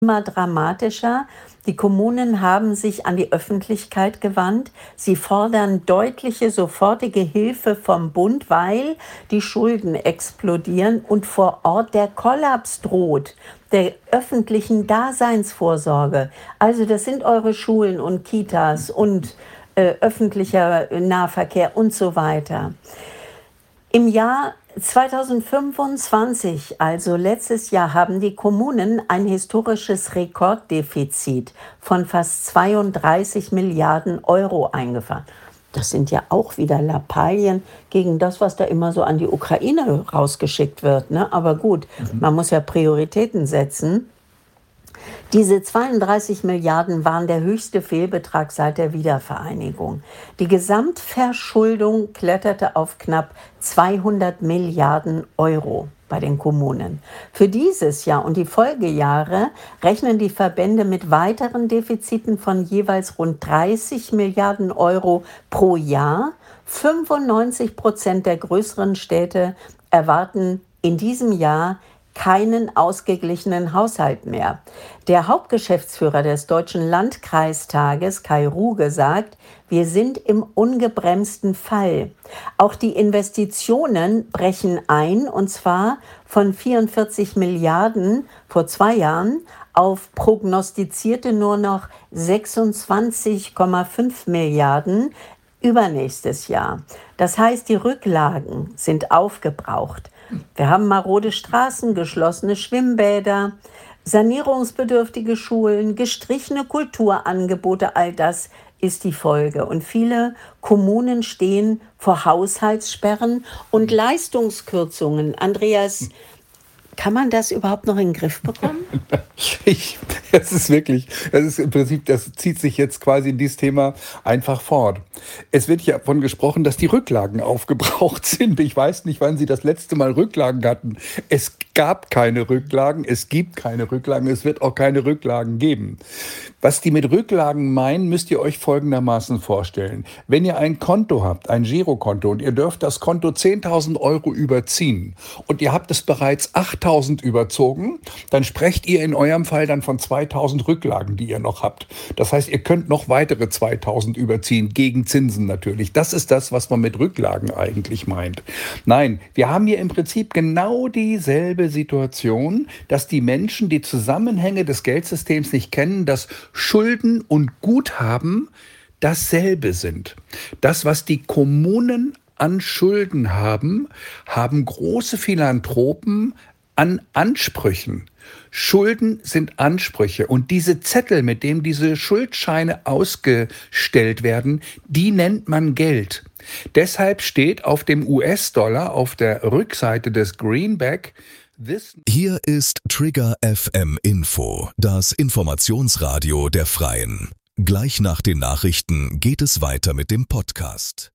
immer dramatischer. Die Kommunen haben sich an die Öffentlichkeit gewandt. Sie fordern deutliche, sofortige Hilfe vom Bund, weil die Schulden explodieren und vor Ort der Kollaps droht der öffentlichen Daseinsvorsorge. Also das sind eure Schulen und Kitas und öffentlicher Nahverkehr und so weiter. Im Jahr 2025, also letztes Jahr, haben die Kommunen ein historisches Rekorddefizit von fast 32 Milliarden Euro eingefahren. Das sind ja auch wieder Lappalien gegen das, was da immer so an die Ukraine rausgeschickt wird, ne? Aber gut, man muss ja Prioritäten setzen. Diese 32 Milliarden waren der höchste Fehlbetrag seit der Wiedervereinigung. Die Gesamtverschuldung kletterte auf knapp 200 Milliarden Euro bei den Kommunen. Für dieses Jahr und die Folgejahre rechnen die Verbände mit weiteren Defiziten von jeweils rund 30 Milliarden Euro pro Jahr. 95% der größeren Städte erwarten in diesem Jahr keinen ausgeglichenen Haushalt mehr. Der Hauptgeschäftsführer des Deutschen Landkreistages, Kai Ruge, sagt, wir sind im ungebremsten Fall. Auch die Investitionen brechen ein, und zwar von 44 Milliarden vor 2 Jahren auf prognostizierte nur noch 26,5 Milliarden übernächstes Jahr. Das heißt, die Rücklagen sind aufgebraucht. Wir haben marode Straßen, geschlossene Schwimmbäder, sanierungsbedürftige Schulen, gestrichene Kulturangebote, all das ist die Folge. Und viele Kommunen stehen vor Haushaltssperren und Leistungskürzungen. Andreas, kann man das überhaupt noch in den Griff bekommen? Das ist im Prinzip, das zieht sich jetzt quasi in dieses Thema einfach fort. Es wird ja davon gesprochen, dass die Rücklagen aufgebraucht sind. Ich weiß nicht, wann Sie das letzte Mal Rücklagen hatten. Es gab keine Rücklagen, es gibt keine Rücklagen, es wird auch keine Rücklagen geben. Was die mit Rücklagen meinen, müsst ihr euch folgendermaßen vorstellen. Wenn ihr ein Konto habt, ein Girokonto, und ihr dürft das Konto 10.000 Euro überziehen und ihr habt es bereits 8.000 überzogen, dann sprecht ihr in eurem Fall dann von 2.000 Rücklagen, die ihr noch habt. Das heißt, ihr könnt noch weitere 2.000 überziehen, gegen Zinsen natürlich. Das ist das, was man mit Rücklagen eigentlich meint. Nein, wir haben hier im Prinzip genau dieselbe Situation, dass die Menschen die Zusammenhänge des Geldsystems nicht kennen, dass Schulden und Guthaben dasselbe sind. Das, was die Kommunen an Schulden haben, haben große Philanthropen an Ansprüchen. Schulden sind Ansprüche, und diese Zettel, mit denen diese Schuldscheine ausgestellt werden, die nennt man Geld. Deshalb steht auf dem US-Dollar auf der Rückseite des Greenback: Hier ist Trigger FM Info, das Informationsradio der Freien. Gleich nach den Nachrichten geht es weiter mit dem Podcast.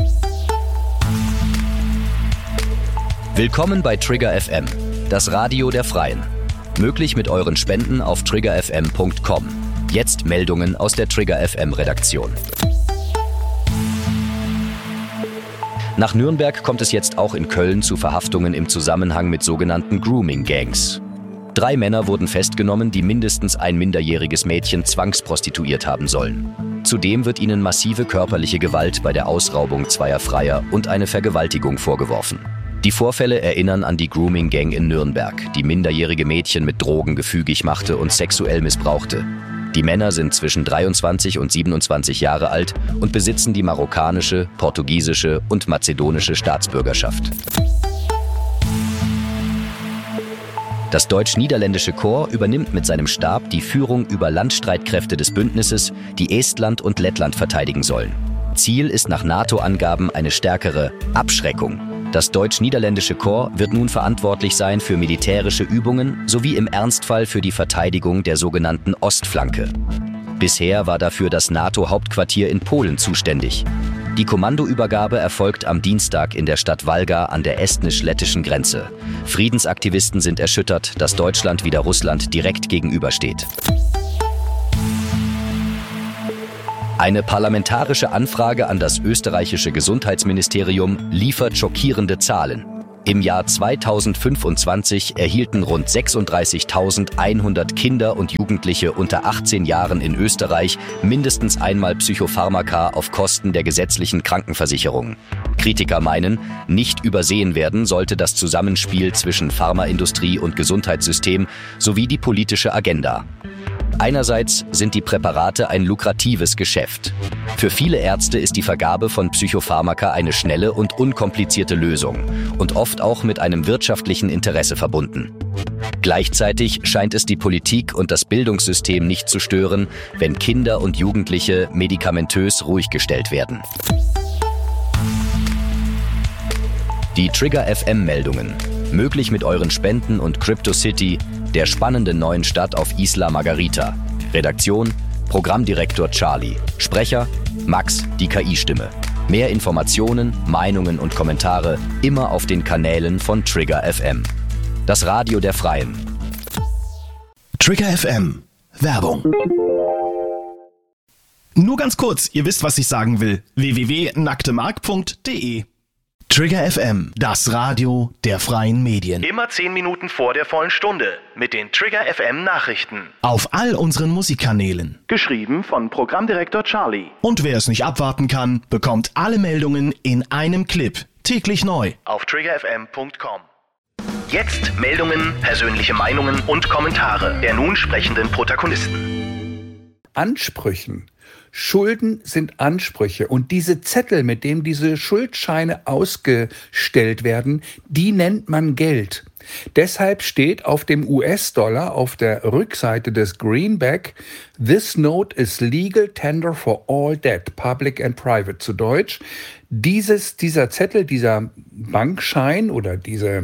Willkommen bei Trigger FM, das Radio der Freien. Möglich mit euren Spenden auf triggerfm.com. Jetzt Meldungen aus der Trigger FM Redaktion. Nach Nürnberg kommt es jetzt auch in Köln zu Verhaftungen im Zusammenhang mit sogenannten Grooming-Gangs. 3 Männer wurden festgenommen, die mindestens ein minderjähriges Mädchen zwangsprostituiert haben sollen. Zudem wird ihnen massive körperliche Gewalt bei der Ausraubung zweier Freier und eine Vergewaltigung vorgeworfen. Die Vorfälle erinnern an die Grooming-Gang in Nürnberg, die minderjährige Mädchen mit Drogen gefügig machte und sexuell missbrauchte. Die Männer sind zwischen 23 und 27 Jahre alt und besitzen die marokkanische, portugiesische und mazedonische Staatsbürgerschaft. Das deutsch-niederländische Korps übernimmt mit seinem Stab die Führung über Landstreitkräfte des Bündnisses, die Estland und Lettland verteidigen sollen. Ziel ist nach NATO-Angaben eine stärkere Abschreckung. Das deutsch-niederländische Korps wird nun verantwortlich sein für militärische Übungen sowie im Ernstfall für die Verteidigung der sogenannten Ostflanke. Bisher war dafür das NATO-Hauptquartier in Polen zuständig. Die Kommandoübergabe erfolgt am Dienstag in der Stadt Valga an der estnisch-lettischen Grenze. Friedensaktivisten sind erschüttert, dass Deutschland wieder Russland direkt gegenübersteht. Eine parlamentarische Anfrage an das österreichische Gesundheitsministerium liefert schockierende Zahlen. Im Jahr 2025 erhielten rund 36.100 Kinder und Jugendliche unter 18 Jahren in Österreich mindestens einmal Psychopharmaka auf Kosten der gesetzlichen Krankenversicherung. Kritiker meinen, nicht übersehen werden sollte das Zusammenspiel zwischen Pharmaindustrie und Gesundheitssystem sowie die politische Agenda. Einerseits sind die Präparate ein lukratives Geschäft. Für viele Ärzte ist die Vergabe von Psychopharmaka eine schnelle und unkomplizierte Lösung und oft auch mit einem wirtschaftlichen Interesse verbunden. Gleichzeitig scheint es die Politik und das Bildungssystem nicht zu stören, wenn Kinder und Jugendliche medikamentös ruhig gestellt werden. Die Trigger FM-Meldungen. Möglich mit euren Spenden und CryptoCity, der spannenden neuen Stadt auf Isla Margarita. Redaktion: Programmdirektor Charlie. Sprecher: Max, die KI-Stimme. Mehr Informationen, Meinungen und Kommentare immer auf den Kanälen von Trigger FM. Das Radio der Freien. Trigger FM. Werbung. Nur ganz kurz, ihr wisst, was ich sagen will. www.nacktemark.de. Trigger FM, das Radio der freien Medien. Immer 10 Minuten vor der vollen Stunde mit den Trigger FM Nachrichten. Auf all unseren Musikkanälen. Geschrieben von Programmdirektor Charlie. Und wer es nicht abwarten kann, bekommt alle Meldungen in einem Clip. Täglich neu. Auf triggerfm.com. Jetzt Meldungen, persönliche Meinungen und Kommentare der nun sprechenden Protagonisten. Ansprüchen. Schulden sind Ansprüche und diese Zettel, mit denen diese Schuldscheine ausgestellt werden, die nennt man Geld. Deshalb steht auf dem US-Dollar auf der Rückseite des Greenback: This note is legal tender for all debt, public and private. Zu Deutsch: dieser Zettel, dieser Bankschein oder diese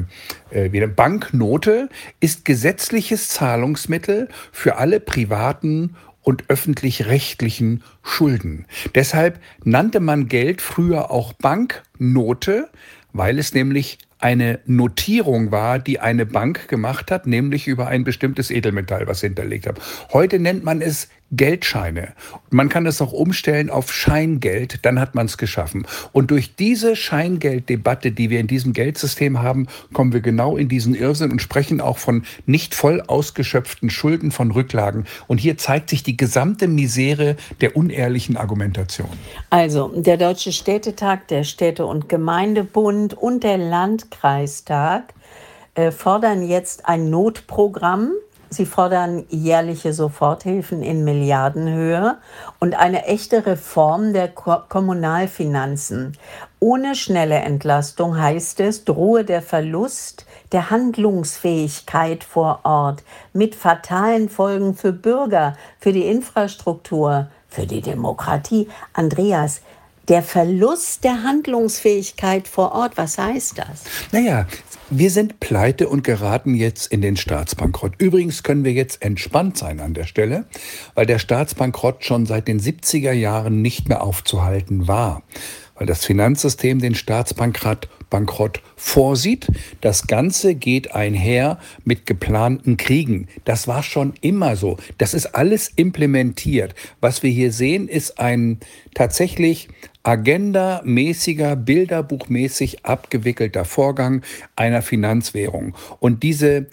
Banknote ist gesetzliches Zahlungsmittel für alle privaten und öffentlich-rechtlichen Schulden. Deshalb nannte man Geld früher auch Banknote, weil es nämlich eine Notierung war, die eine Bank gemacht hat, nämlich über ein bestimmtes Edelmetall, was hinterlegt hat. Heute nennt man es Geldscheine. Man kann es auch umstellen auf Scheingeld, dann hat man es geschaffen. Und durch diese Scheingelddebatte, die wir in diesem Geldsystem haben, kommen wir genau in diesen Irrsinn und sprechen auch von nicht voll ausgeschöpften Schulden, von Rücklagen. Und hier zeigt sich die gesamte Misere der unehrlichen Argumentation. Also der Deutsche Städtetag, der Städte- und Gemeindebund und der Landkreistag fordern jetzt ein Notprogramm. Sie fordern jährliche Soforthilfen in Milliardenhöhe und eine echte Reform der Kommunalfinanzen. Ohne schnelle Entlastung, heißt es, drohe der Verlust der Handlungsfähigkeit vor Ort mit fatalen Folgen für Bürger, für die Infrastruktur, für die Demokratie. Andreas, der Verlust der Handlungsfähigkeit vor Ort, was heißt das? Naja, wir sind pleite und geraten jetzt in den Staatsbankrott. Übrigens können wir jetzt entspannt sein an der Stelle, weil der Staatsbankrott schon seit den 70er Jahren nicht mehr aufzuhalten war. Weil das Finanzsystem den Staatsbankrott vorsieht. Das Ganze geht einher mit geplanten Kriegen. Das war schon immer so. Das ist alles implementiert. Was wir hier sehen, ist ein tatsächlich agendamäßiger, bilderbuchmäßig abgewickelter Vorgang einer Finanzwährung. Und dieser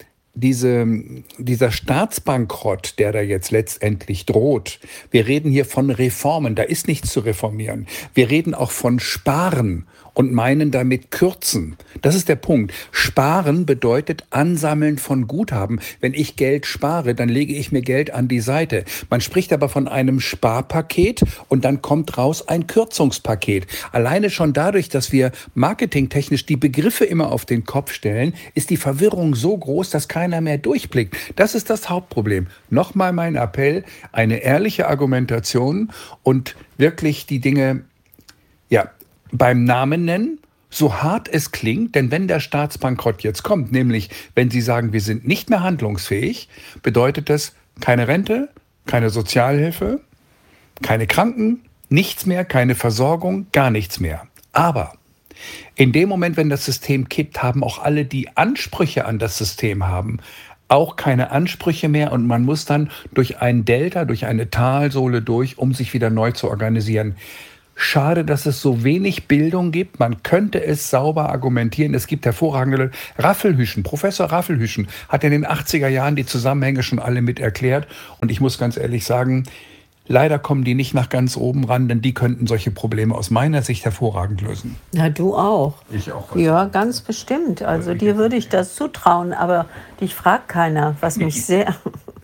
Staatsbankrott, der da jetzt letztendlich droht, wir reden hier von Reformen, da ist nichts zu reformieren. Wir reden auch von Sparen und meinen damit kürzen. Das ist der Punkt. Sparen bedeutet Ansammeln von Guthaben. Wenn ich Geld spare, dann lege ich mir Geld an die Seite. Man spricht aber von einem Sparpaket und dann kommt raus ein Kürzungspaket. Alleine schon dadurch, dass wir marketingtechnisch die Begriffe immer auf den Kopf stellen, ist die Verwirrung so groß, dass keiner mehr durchblickt. Das ist das Hauptproblem. Nochmal mein Appell, eine ehrliche Argumentation und wirklich die Dinge, beim Namen nennen, so hart es klingt, denn wenn der Staatsbankrott jetzt kommt, nämlich wenn Sie sagen, wir sind nicht mehr handlungsfähig, bedeutet das keine Rente, keine Sozialhilfe, keine Kranken, nichts mehr, keine Versorgung, gar nichts mehr. Aber in dem Moment, wenn das System kippt, haben auch alle, die Ansprüche an das System haben, auch keine Ansprüche mehr und man muss dann durch ein Delta, durch eine Talsohle durch, um sich wieder neu zu organisieren. Schade, dass es so wenig Bildung gibt. Man könnte es sauber argumentieren. Es gibt hervorragende Raffelhüschen. Professor Raffelhüschen hat in den 80er Jahren die Zusammenhänge schon alle mit erklärt. Und ich muss ganz ehrlich sagen, leider kommen die nicht nach ganz oben ran, denn die könnten solche Probleme aus meiner Sicht hervorragend lösen. Na, du auch. Ich auch. Ja, ganz bestimmt. Also dir würde ich das zutrauen, aber dich fragt keiner, was mich sehr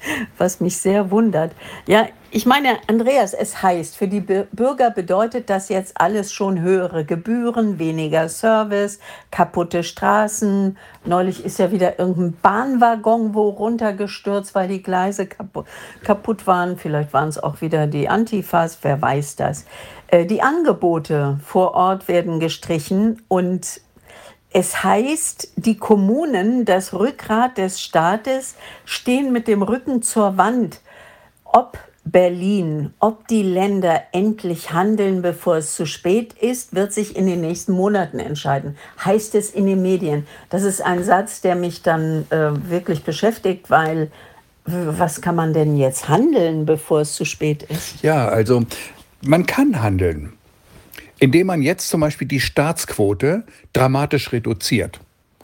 wundert. Ja, ich meine, Andreas, es heißt, für die Bürger bedeutet das jetzt alles schon höhere Gebühren, weniger Service, kaputte Straßen. Neulich ist ja wieder irgendein Bahnwaggon wo runtergestürzt, weil die Gleise kaputt waren. Vielleicht waren es auch wieder die Antifas, wer weiß das. Die Angebote vor Ort werden gestrichen und es heißt, die Kommunen, das Rückgrat des Staates, stehen mit dem Rücken zur Wand. Ob Berlin, ob die Länder endlich handeln, bevor es zu spät ist, wird sich in den nächsten Monaten entscheiden. Heißt es in den Medien. Das ist ein Satz, der mich dann wirklich beschäftigt, weil was kann man denn jetzt handeln, bevor es zu spät ist? Ja, also man kann handeln, indem man jetzt zum Beispiel die Staatsquote dramatisch reduziert.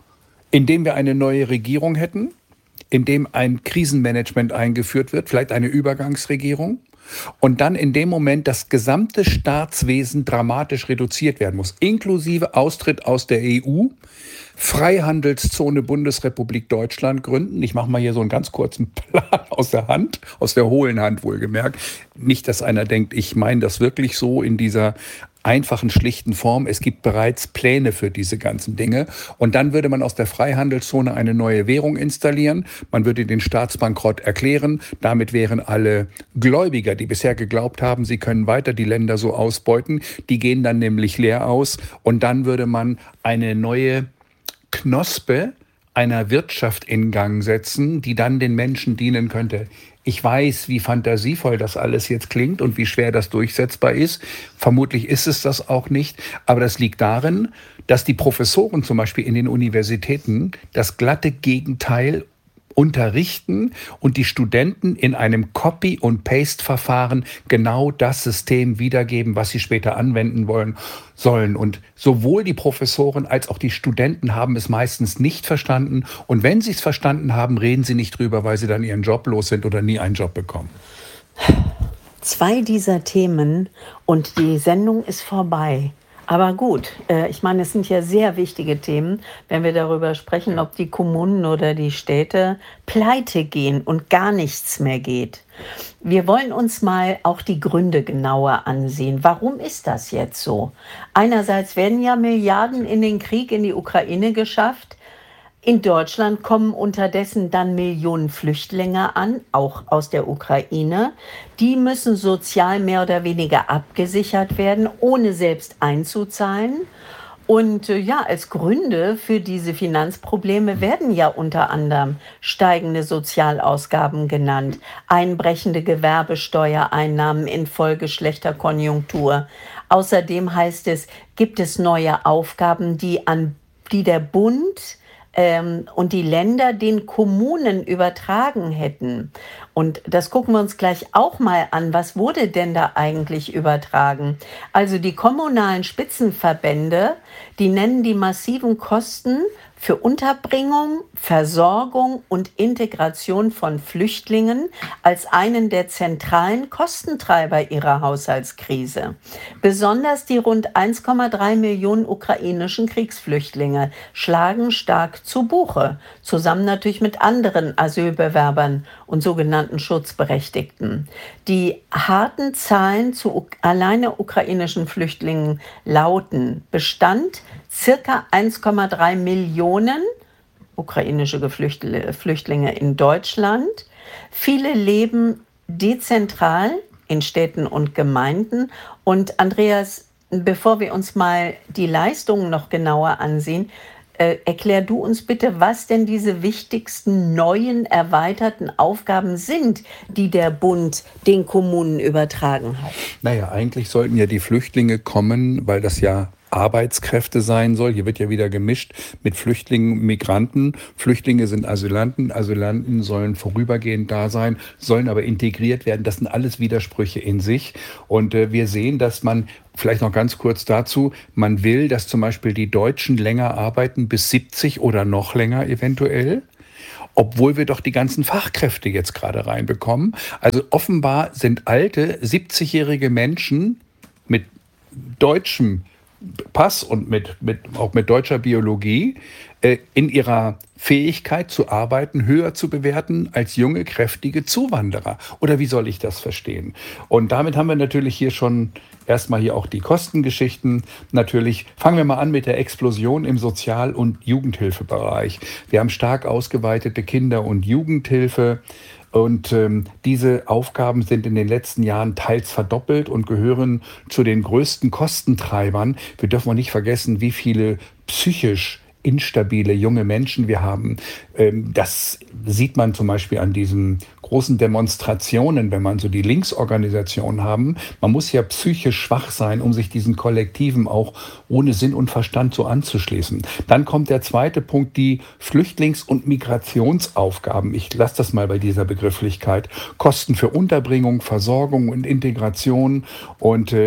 Indem wir eine neue Regierung hätten, indem ein Krisenmanagement eingeführt wird, vielleicht eine Übergangsregierung, und dann in dem Moment das gesamte Staatswesen dramatisch reduziert werden muss, inklusive Austritt aus der EU, Freihandelszone Bundesrepublik Deutschland gründen. Ich mache mal hier so einen ganz kurzen Plan aus der hohlen Hand wohlgemerkt. Nicht, dass einer denkt, ich meine das wirklich so in dieser einfachen, schlichten Form. Es gibt bereits Pläne für diese ganzen Dinge. Und dann würde man aus der Freihandelszone eine neue Währung installieren. Man würde den Staatsbankrott erklären. Damit wären alle Gläubiger, die bisher geglaubt haben, sie können weiter die Länder so ausbeuten, die gehen dann nämlich leer aus. Und dann würde man eine neue Knospe einer Wirtschaft in Gang setzen, die dann den Menschen dienen könnte. Ich weiß, wie fantasievoll das alles jetzt klingt und wie schwer das durchsetzbar ist. Vermutlich ist es das auch nicht. Aber das liegt darin, dass die Professoren zum Beispiel in den Universitäten das glatte Gegenteil unterrichten und die Studenten in einem Copy- und Paste-Verfahren genau das System wiedergeben, was sie später anwenden sollen. Und sowohl die Professoren als auch die Studenten haben es meistens nicht verstanden. Und wenn sie es verstanden haben, reden sie nicht drüber, weil sie dann ihren Job los sind oder nie einen Job bekommen. 2 dieser Themen und die Sendung ist vorbei. Aber gut, ich meine, es sind ja sehr wichtige Themen, wenn wir darüber sprechen, ob die Kommunen oder die Städte pleite gehen und gar nichts mehr geht. Wir wollen uns mal auch die Gründe genauer ansehen. Warum ist das jetzt so? Einerseits werden ja Milliarden in den Krieg in die Ukraine geschafft. In Deutschland kommen unterdessen dann Millionen Flüchtlinge an, auch aus der Ukraine. Die müssen sozial mehr oder weniger abgesichert werden, ohne selbst einzuzahlen. Und als Gründe für diese Finanzprobleme werden ja unter anderem steigende Sozialausgaben genannt, einbrechende Gewerbesteuereinnahmen infolge schlechter Konjunktur. Außerdem heißt es, gibt es neue Aufgaben, die der Bund und die Länder den Kommunen übertragen hätten. Und das gucken wir uns gleich auch mal an. Was wurde denn da eigentlich übertragen? Also die kommunalen Spitzenverbände, die nennen die massiven Kosten für Unterbringung, Versorgung und Integration von Flüchtlingen als einen der zentralen Kostentreiber ihrer Haushaltskrise. Besonders die rund 1,3 Millionen ukrainischen Kriegsflüchtlinge schlagen stark zu Buche, zusammen natürlich mit anderen Asylbewerbern und sogenannten Schutzberechtigten. Die harten Zahlen zu alleine ukrainischen Flüchtlingen lauten: Bestand circa 1,3 Millionen ukrainische Flüchtlinge in Deutschland. Viele leben dezentral in Städten und Gemeinden. Und Andreas, bevor wir uns mal die Leistungen noch genauer ansehen, erklär du uns bitte, was denn diese wichtigsten neuen, erweiterten Aufgaben sind, die der Bund den Kommunen übertragen hat. Naja, eigentlich sollten ja die Flüchtlinge kommen, weil das ja Arbeitskräfte sein soll. Hier wird ja wieder gemischt mit Flüchtlingen und Migranten. Flüchtlinge sind Asylanten, Asylanten sollen vorübergehend da sein, sollen aber integriert werden. Das sind alles Widersprüche in sich. Und wir sehen, dass man, vielleicht noch ganz kurz dazu, man will, dass zum Beispiel die Deutschen länger arbeiten, bis 70 oder noch länger eventuell, obwohl wir doch die ganzen Fachkräfte jetzt gerade reinbekommen. Also offenbar sind alte, 70-jährige Menschen mit deutschem Pass und auch mit deutscher Biologie in ihrer Fähigkeit zu arbeiten höher zu bewerten als junge, kräftige Zuwanderer. Oder wie soll ich das verstehen? Und damit haben wir natürlich hier schon erstmal hier auch die Kostengeschichten. Natürlich fangen wir mal an mit der Explosion im Sozial- und Jugendhilfebereich. Wir haben stark ausgeweitete Kinder- und Jugendhilfe. Und diese Aufgaben sind in den letzten Jahren teils verdoppelt und gehören zu den größten Kostentreibern. Wir dürfen auch nicht vergessen, wie viele psychisch instabile junge Menschen wir haben. Das sieht man zum Beispiel an diesen großen Demonstrationen, wenn man so die Linksorganisationen haben. Man muss ja psychisch schwach sein, um sich diesen Kollektiven auch ohne Sinn und Verstand so anzuschließen. Dann kommt der zweite Punkt, die Flüchtlings- und Migrationsaufgaben. Ich lasse das mal bei dieser Begrifflichkeit. Kosten für Unterbringung, Versorgung und Integration. Und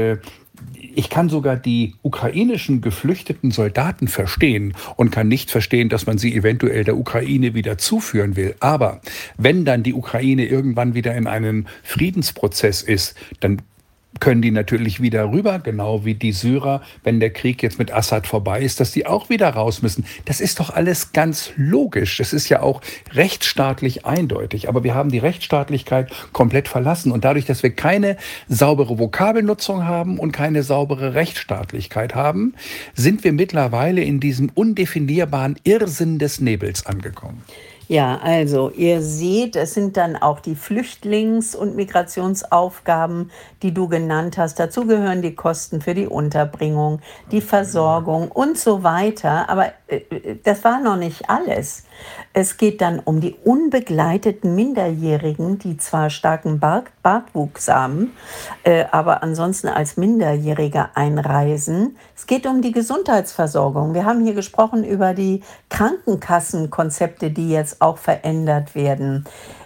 ich kann sogar die ukrainischen geflüchteten Soldaten verstehen und kann nicht verstehen, dass man sie eventuell der Ukraine wieder zuführen will. Aber wenn dann die Ukraine irgendwann wieder in einem Friedensprozess ist, dann können die natürlich wieder rüber, genau wie die Syrer, wenn der Krieg jetzt mit Assad vorbei ist, dass die auch wieder raus müssen. Das ist doch alles ganz logisch. Das ist ja auch rechtsstaatlich eindeutig. Aber wir haben die Rechtsstaatlichkeit komplett verlassen. Und dadurch, dass wir keine saubere Vokabelnutzung haben und keine saubere Rechtsstaatlichkeit haben, sind wir mittlerweile in diesem undefinierbaren Irrsinn des Nebels angekommen. Ja, also ihr seht, es sind dann auch die Flüchtlings- und Migrationsaufgaben, die du genannt hast. Dazu gehören die Kosten für die Unterbringung, die Versorgung und so weiter. Aber das war noch nicht alles. Es geht dann um die unbegleiteten Minderjährigen, die zwar starken Bartwuchs haben, aber ansonsten als Minderjährige einreisen. Es geht um die Gesundheitsversorgung. Wir haben hier gesprochen über die Krankenkassenkonzepte, die jetzt auch verändert werden.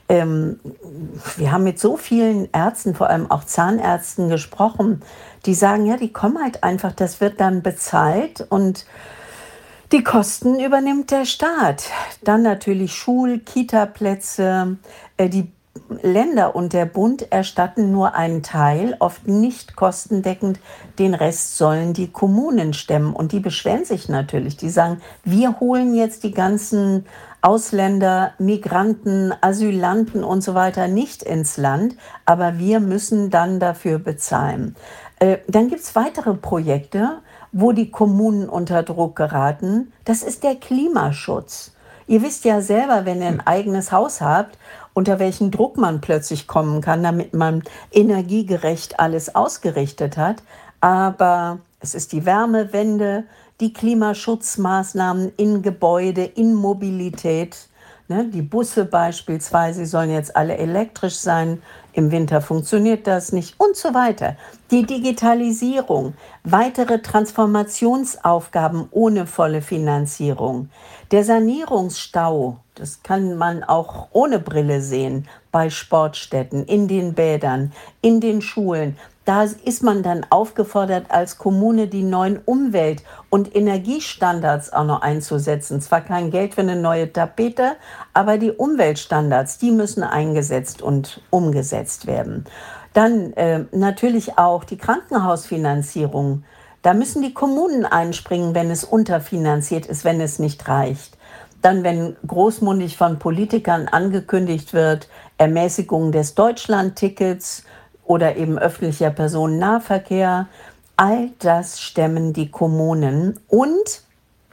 Wir haben mit so vielen Ärzten, vor allem auch Zahnärzten gesprochen, die sagen, ja, die kommen halt einfach, das wird dann bezahlt und die Kosten übernimmt der Staat. Dann natürlich Kita-Plätze. Die Länder und der Bund erstatten nur einen Teil, oft nicht kostendeckend. Den Rest sollen die Kommunen stemmen. Und die beschweren sich natürlich. Die sagen, wir holen jetzt die ganzen Ausländer, Migranten, Asylanten und so weiter nicht ins Land, aber wir müssen dann dafür bezahlen. Dann gibt es weitere Projekte, wo die Kommunen unter Druck geraten. Das ist der Klimaschutz. Ihr wisst ja selber, wenn ihr ein eigenes Haus habt, unter welchen Druck man plötzlich kommen kann, damit man energiegerecht alles ausgerichtet hat. Aber es ist die Wärmewende, die Klimaschutzmaßnahmen in Gebäude, in Mobilität. Die Busse beispielsweise sollen jetzt alle elektrisch sein. Im Winter funktioniert das nicht und so weiter. Die Digitalisierung, weitere Transformationsaufgaben ohne volle Finanzierung. Der Sanierungsstau, das kann man auch ohne Brille sehen, bei Sportstätten, in den Bädern, in den Schulen. Da ist man dann aufgefordert, als Kommune die neuen Umwelt- und Energiestandards auch noch einzusetzen. Zwar kein Geld für eine neue Tapete, aber die Umweltstandards, die müssen eingesetzt und umgesetzt werden. Dann natürlich auch die Krankenhausfinanzierung. Da müssen die Kommunen einspringen, wenn es unterfinanziert ist, wenn es nicht reicht. Dann, wenn großmundig von Politikern angekündigt wird, Ermäßigung des Deutschlandtickets oder eben öffentlicher Personennahverkehr, all das stemmen die Kommunen und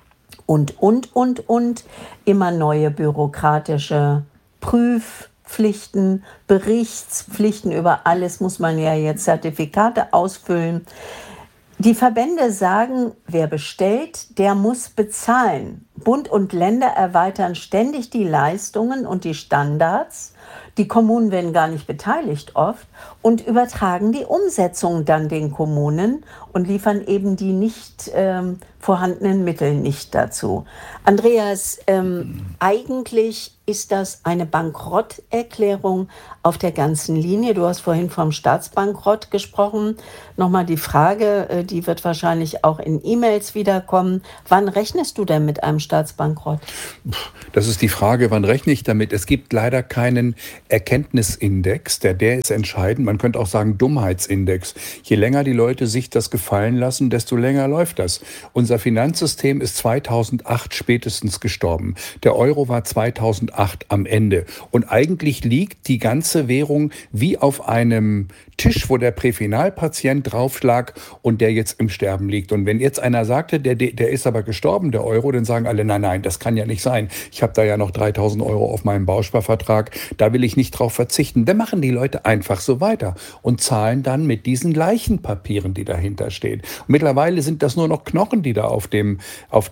immer neue bürokratische Prüfpflichten, Berichtspflichten, über alles muss man ja jetzt Zertifikate ausfüllen. Die Verbände sagen, wer bestellt, der muss bezahlen. Bund und Länder erweitern ständig die Leistungen und die Standards. Die Kommunen werden gar nicht beteiligt oft und übertragen die Umsetzung dann den Kommunen. und liefern eben die nicht vorhandenen Mittel nicht dazu. Andreas, eigentlich ist das eine Bankrotterklärung auf der ganzen Linie. Du hast vorhin vom Staatsbankrott gesprochen. Nochmal die Frage, die wird wahrscheinlich auch in E-Mails wiederkommen. Wann rechnest du denn mit einem Staatsbankrott? Das ist die Frage, wann rechne ich damit? Es gibt leider keinen Erkenntnisindex, der ist entscheidend. Man könnte auch sagen Dummheitsindex. Je länger die Leute sich das gefallen lassen, desto länger läuft das. Unser Finanzsystem ist 2008 spätestens gestorben. Der Euro war 2008 am Ende. Und eigentlich liegt die ganze Währung wie auf einem Tisch, wo der Präfinalpatient draufschlag und der jetzt im Sterben liegt. Und wenn jetzt einer sagte, der ist aber gestorben, der Euro, dann sagen alle, nein, das kann ja nicht sein. Ich habe da ja noch 3.000 Euro auf meinem Bausparvertrag, da will ich nicht drauf verzichten. Dann machen die Leute einfach so weiter und zahlen dann mit diesen Leichenpapieren, die dahinter stehen. Und mittlerweile sind das nur noch Knochen, die da auf dem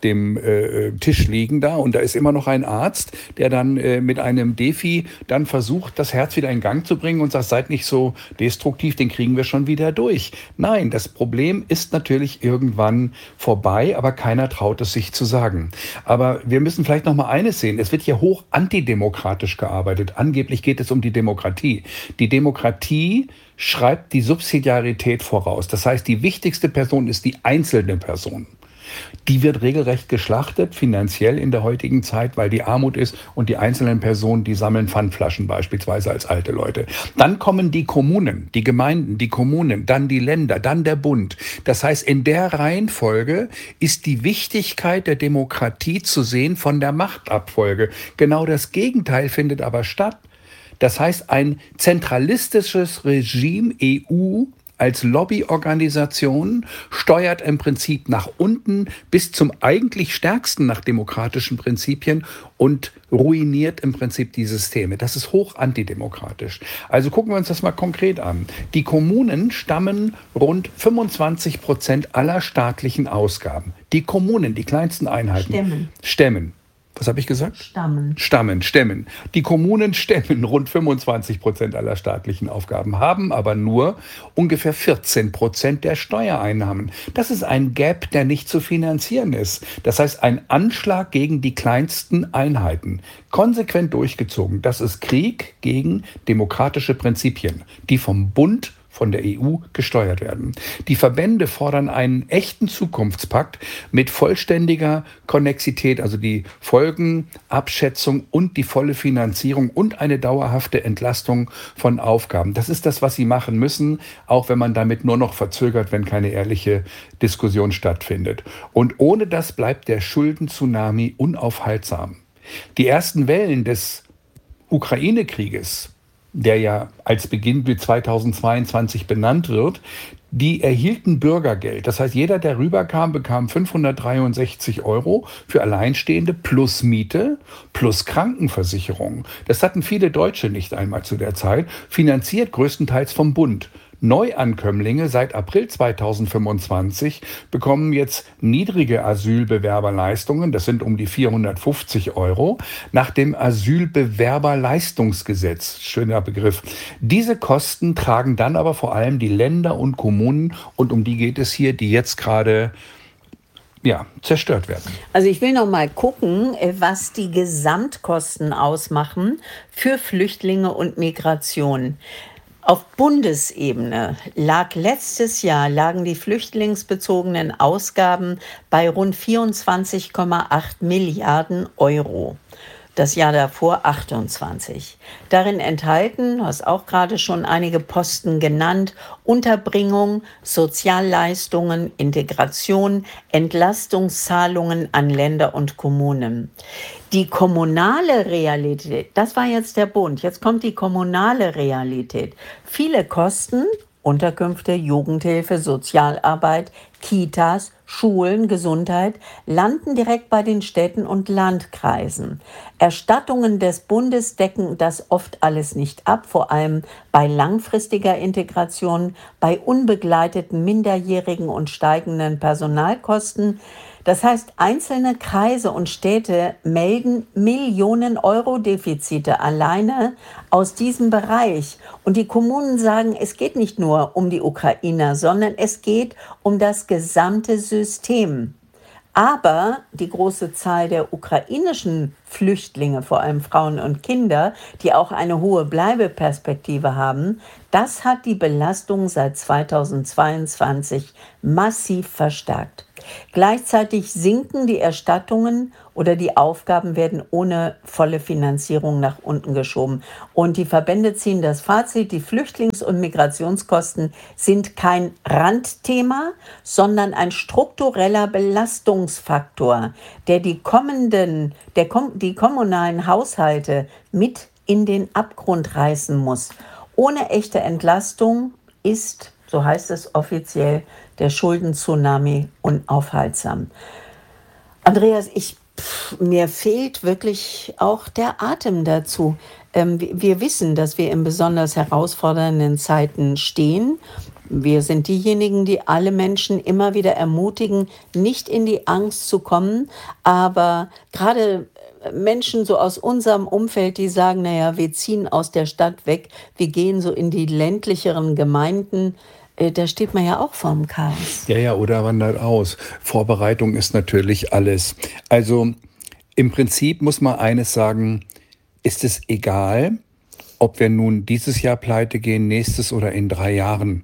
Tisch liegen da. Und da ist immer noch ein Arzt, der dann mit einem Defi dann versucht, das Herz wieder in Gang zu bringen und sagt, seid nicht so destruktiv, den kriegen wir schon wieder durch. Nein, das Problem ist natürlich irgendwann vorbei, aber keiner traut es sich zu sagen. Aber wir müssen vielleicht noch mal eines sehen. Es wird hier hoch antidemokratisch gearbeitet. Angeblich geht es um die Demokratie. Die Demokratie schreibt die Subsidiarität voraus. Das heißt, die wichtigste Person ist die einzelne Person. Die wird regelrecht geschlachtet, finanziell in der heutigen Zeit, weil die Armut ist und die einzelnen Personen, die sammeln Pfandflaschen beispielsweise als alte Leute. Dann kommen die Kommunen, die Gemeinden, die Kommunen, dann die Länder, dann der Bund. Das heißt, in der Reihenfolge ist die Wichtigkeit der Demokratie zu sehen von der Machtabfolge. Genau das Gegenteil findet aber statt. Das heißt, ein zentralistisches Regime EU als Lobbyorganisation steuert im Prinzip nach unten bis zum eigentlich stärksten nach demokratischen Prinzipien und ruiniert im Prinzip die Systeme. Das ist hoch antidemokratisch. Also gucken wir uns das mal konkret an. Die Kommunen stammen rund 25% aller staatlichen Ausgaben. Die Kommunen, die kleinsten Einheiten. Stemmen. Was habe ich gesagt? Stemmen. Die Kommunen stemmen rund 25% aller staatlichen Aufgaben, haben aber nur ungefähr 14% der Steuereinnahmen. Das ist ein Gap, der nicht zu finanzieren ist. Das heißt, ein Anschlag gegen die kleinsten Einheiten. Konsequent durchgezogen. Das ist Krieg gegen demokratische Prinzipien, die vom Bund, von der EU gesteuert werden. Die Verbände fordern einen echten Zukunftspakt mit vollständiger Konnexität, also die Folgenabschätzung und die volle Finanzierung und eine dauerhafte Entlastung von Aufgaben. Das ist das, was sie machen müssen, auch wenn man damit nur noch verzögert, wenn keine ehrliche Diskussion stattfindet. Und ohne das bleibt der Schulden-Tsunami unaufhaltsam. Die ersten Wellen des Ukraine-Krieges, der ja als Beginn 2022 benannt wird, die erhielten Bürgergeld. Das heißt, jeder, der rüberkam, bekam 563 Euro für Alleinstehende plus Miete plus Krankenversicherung. Das hatten viele Deutsche nicht einmal zu der Zeit, finanziert größtenteils vom Bund. Neuankömmlinge seit April 2025 bekommen jetzt niedrige Asylbewerberleistungen, das sind um die 450 Euro, nach dem Asylbewerberleistungsgesetz. Schöner Begriff. Diese Kosten tragen dann aber vor allem die Länder und Kommunen, und um die geht es hier, die jetzt gerade zerstört werden. Also ich will noch mal gucken, was die Gesamtkosten ausmachen für Flüchtlinge und Migration. Auf Bundesebene lagen die flüchtlingsbezogenen Ausgaben bei rund 24,8 Milliarden Euro. Das Jahr davor 28. Darin enthalten, du hast auch gerade schon einige Posten genannt, Unterbringung, Sozialleistungen, Integration, Entlastungszahlungen an Länder und Kommunen. Die kommunale Realität, das war jetzt der Bund, jetzt kommt die kommunale Realität. Viele Kosten, Unterkünfte, Jugendhilfe, Sozialarbeit, Kitas, Schulen, Gesundheit, landen direkt bei den Städten und Landkreisen. Erstattungen des Bundes decken das oft alles nicht ab, vor allem bei langfristiger Integration, bei unbegleiteten Minderjährigen und steigenden Personalkosten. Das heißt, einzelne Kreise und Städte melden Millionen Euro Defizite alleine aus diesem Bereich. Und die Kommunen sagen, es geht nicht nur um die Ukrainer, sondern es geht um das gesamte System. Aber die große Zahl der ukrainischen Flüchtlinge, vor allem Frauen und Kinder, die auch eine hohe Bleibeperspektive haben, das hat die Belastung seit 2022 massiv verstärkt. Gleichzeitig sinken die Erstattungen oder die Aufgaben werden ohne volle Finanzierung nach unten geschoben. Und die Verbände ziehen das Fazit, die Flüchtlings- und Migrationskosten sind kein Randthema, sondern ein struktureller Belastungsfaktor, der die kommunalen Haushalte mit in den Abgrund reißen muss. Ohne echte Entlastung ist, so heißt es offiziell, der Schulden-Tsunami unaufhaltsam. Andreas, mir fehlt wirklich auch der Atem dazu. Wir wissen, dass wir in besonders herausfordernden Zeiten stehen. Wir sind diejenigen, die alle Menschen immer wieder ermutigen, nicht in die Angst zu kommen. Aber gerade Menschen so aus unserem Umfeld, die sagen, naja, wir ziehen aus der Stadt weg, wir gehen so in die ländlicheren Gemeinden, da steht man ja auch vorm Chaos. Ja, oder wandert aus. Vorbereitung ist natürlich alles. Also im Prinzip muss man eines sagen, ist es egal, ob wir nun dieses Jahr pleite gehen, nächstes oder in 3 Jahren.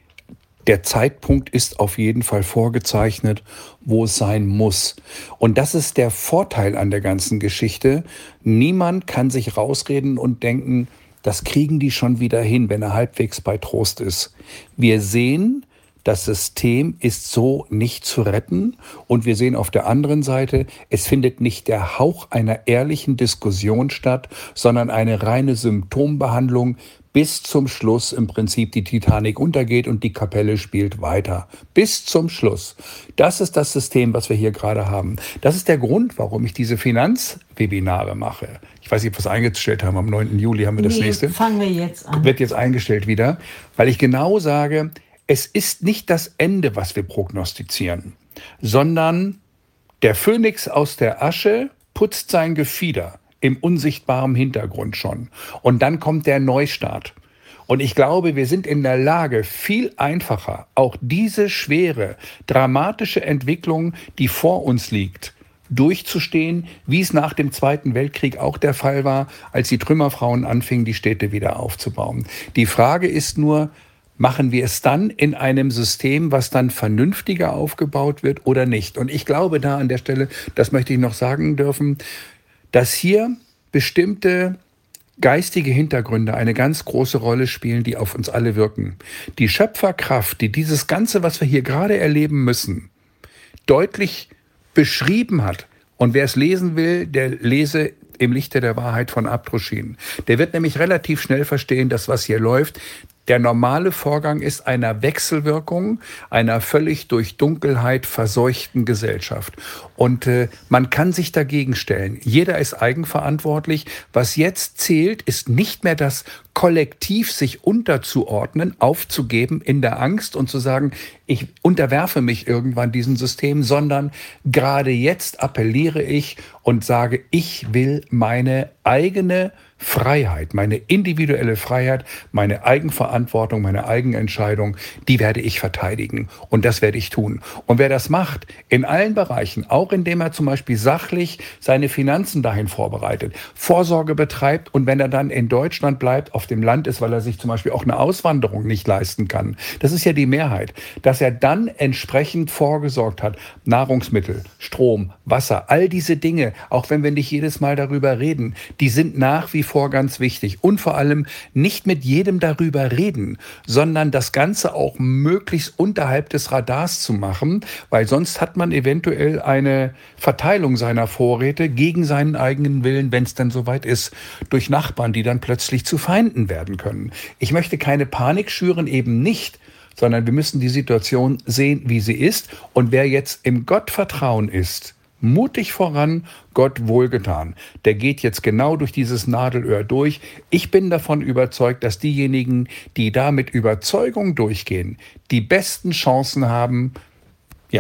Der Zeitpunkt ist auf jeden Fall vorgezeichnet, wo es sein muss. Und das ist der Vorteil an der ganzen Geschichte. Niemand kann sich rausreden und denken, das kriegen die schon wieder hin, wenn er halbwegs bei Trost ist. Wir sehen, das System ist so nicht zu retten. Und wir sehen auf der anderen Seite, es findet nicht der Hauch einer ehrlichen Diskussion statt, sondern eine reine Symptombehandlung, bis zum Schluss im Prinzip die Titanic untergeht und die Kapelle spielt weiter. Bis zum Schluss. Das ist das System, was wir hier gerade haben. Das ist der Grund, warum ich diese Finanzwebinare mache. Ich weiß nicht, ob wir es eingestellt haben. Am 9. Juli haben wir das nächste. Fangen wir jetzt an. Wird jetzt eingestellt wieder, weil ich genau sage, es ist nicht das Ende, was wir prognostizieren, sondern der Phönix aus der Asche putzt sein Gefieder. Im unsichtbaren Hintergrund schon. Und dann kommt der Neustart. Und ich glaube, wir sind in der Lage, viel einfacher auch diese schwere, dramatische Entwicklung, die vor uns liegt, durchzustehen, wie es nach dem Zweiten Weltkrieg auch der Fall war, als die Trümmerfrauen anfingen, die Städte wieder aufzubauen. Die Frage ist nur, machen wir es dann in einem System, was dann vernünftiger aufgebaut wird oder nicht? Und ich glaube da an der Stelle, das möchte ich noch sagen dürfen, dass hier bestimmte geistige Hintergründe eine ganz große Rolle spielen, die auf uns alle wirken. Die Schöpferkraft, die dieses Ganze, was wir hier gerade erleben müssen, deutlich beschrieben hat. Und wer es lesen will, der lese im Lichte der Wahrheit von Abdruschin. Der wird nämlich relativ schnell verstehen, dass was hier läuft, der normale Vorgang ist einer Wechselwirkung, einer völlig durch Dunkelheit verseuchten Gesellschaft. Und man kann sich dagegen stellen. Jeder ist eigenverantwortlich. Was jetzt zählt, ist nicht mehr das Kollektiv sich unterzuordnen, aufzugeben in der Angst und zu sagen, ich unterwerfe mich irgendwann diesem System, sondern gerade jetzt appelliere ich und sage, ich will meine eigene Freiheit, meine individuelle Freiheit, meine Eigenverantwortung, meine Eigenentscheidung, die werde ich verteidigen. Und das werde ich tun. Und wer das macht, in allen Bereichen, auch indem er zum Beispiel sachlich seine Finanzen dahin vorbereitet, Vorsorge betreibt und wenn er dann in Deutschland bleibt, auf dem Land ist, weil er sich zum Beispiel auch eine Auswanderung nicht leisten kann, das ist ja die Mehrheit, dass er dann entsprechend vorgesorgt hat, Nahrungsmittel, Strom, Wasser, all diese Dinge, auch wenn wir nicht jedes Mal darüber reden, die sind nach wie vor ganz wichtig. Und vor allem nicht mit jedem darüber reden, sondern das Ganze auch möglichst unterhalb des Radars zu machen, weil sonst hat man eventuell eine Verteilung seiner Vorräte gegen seinen eigenen Willen, wenn es dann soweit ist, durch Nachbarn, die dann plötzlich zu Feinden werden können. Ich möchte keine Panik schüren, eben nicht, sondern wir müssen die Situation sehen, wie sie ist. Und wer jetzt im Gottvertrauen ist, mutig voran, Gott wohlgetan. Der geht jetzt genau durch dieses Nadelöhr durch. Ich bin davon überzeugt, dass diejenigen, die da mit Überzeugung durchgehen, die besten Chancen haben, ja,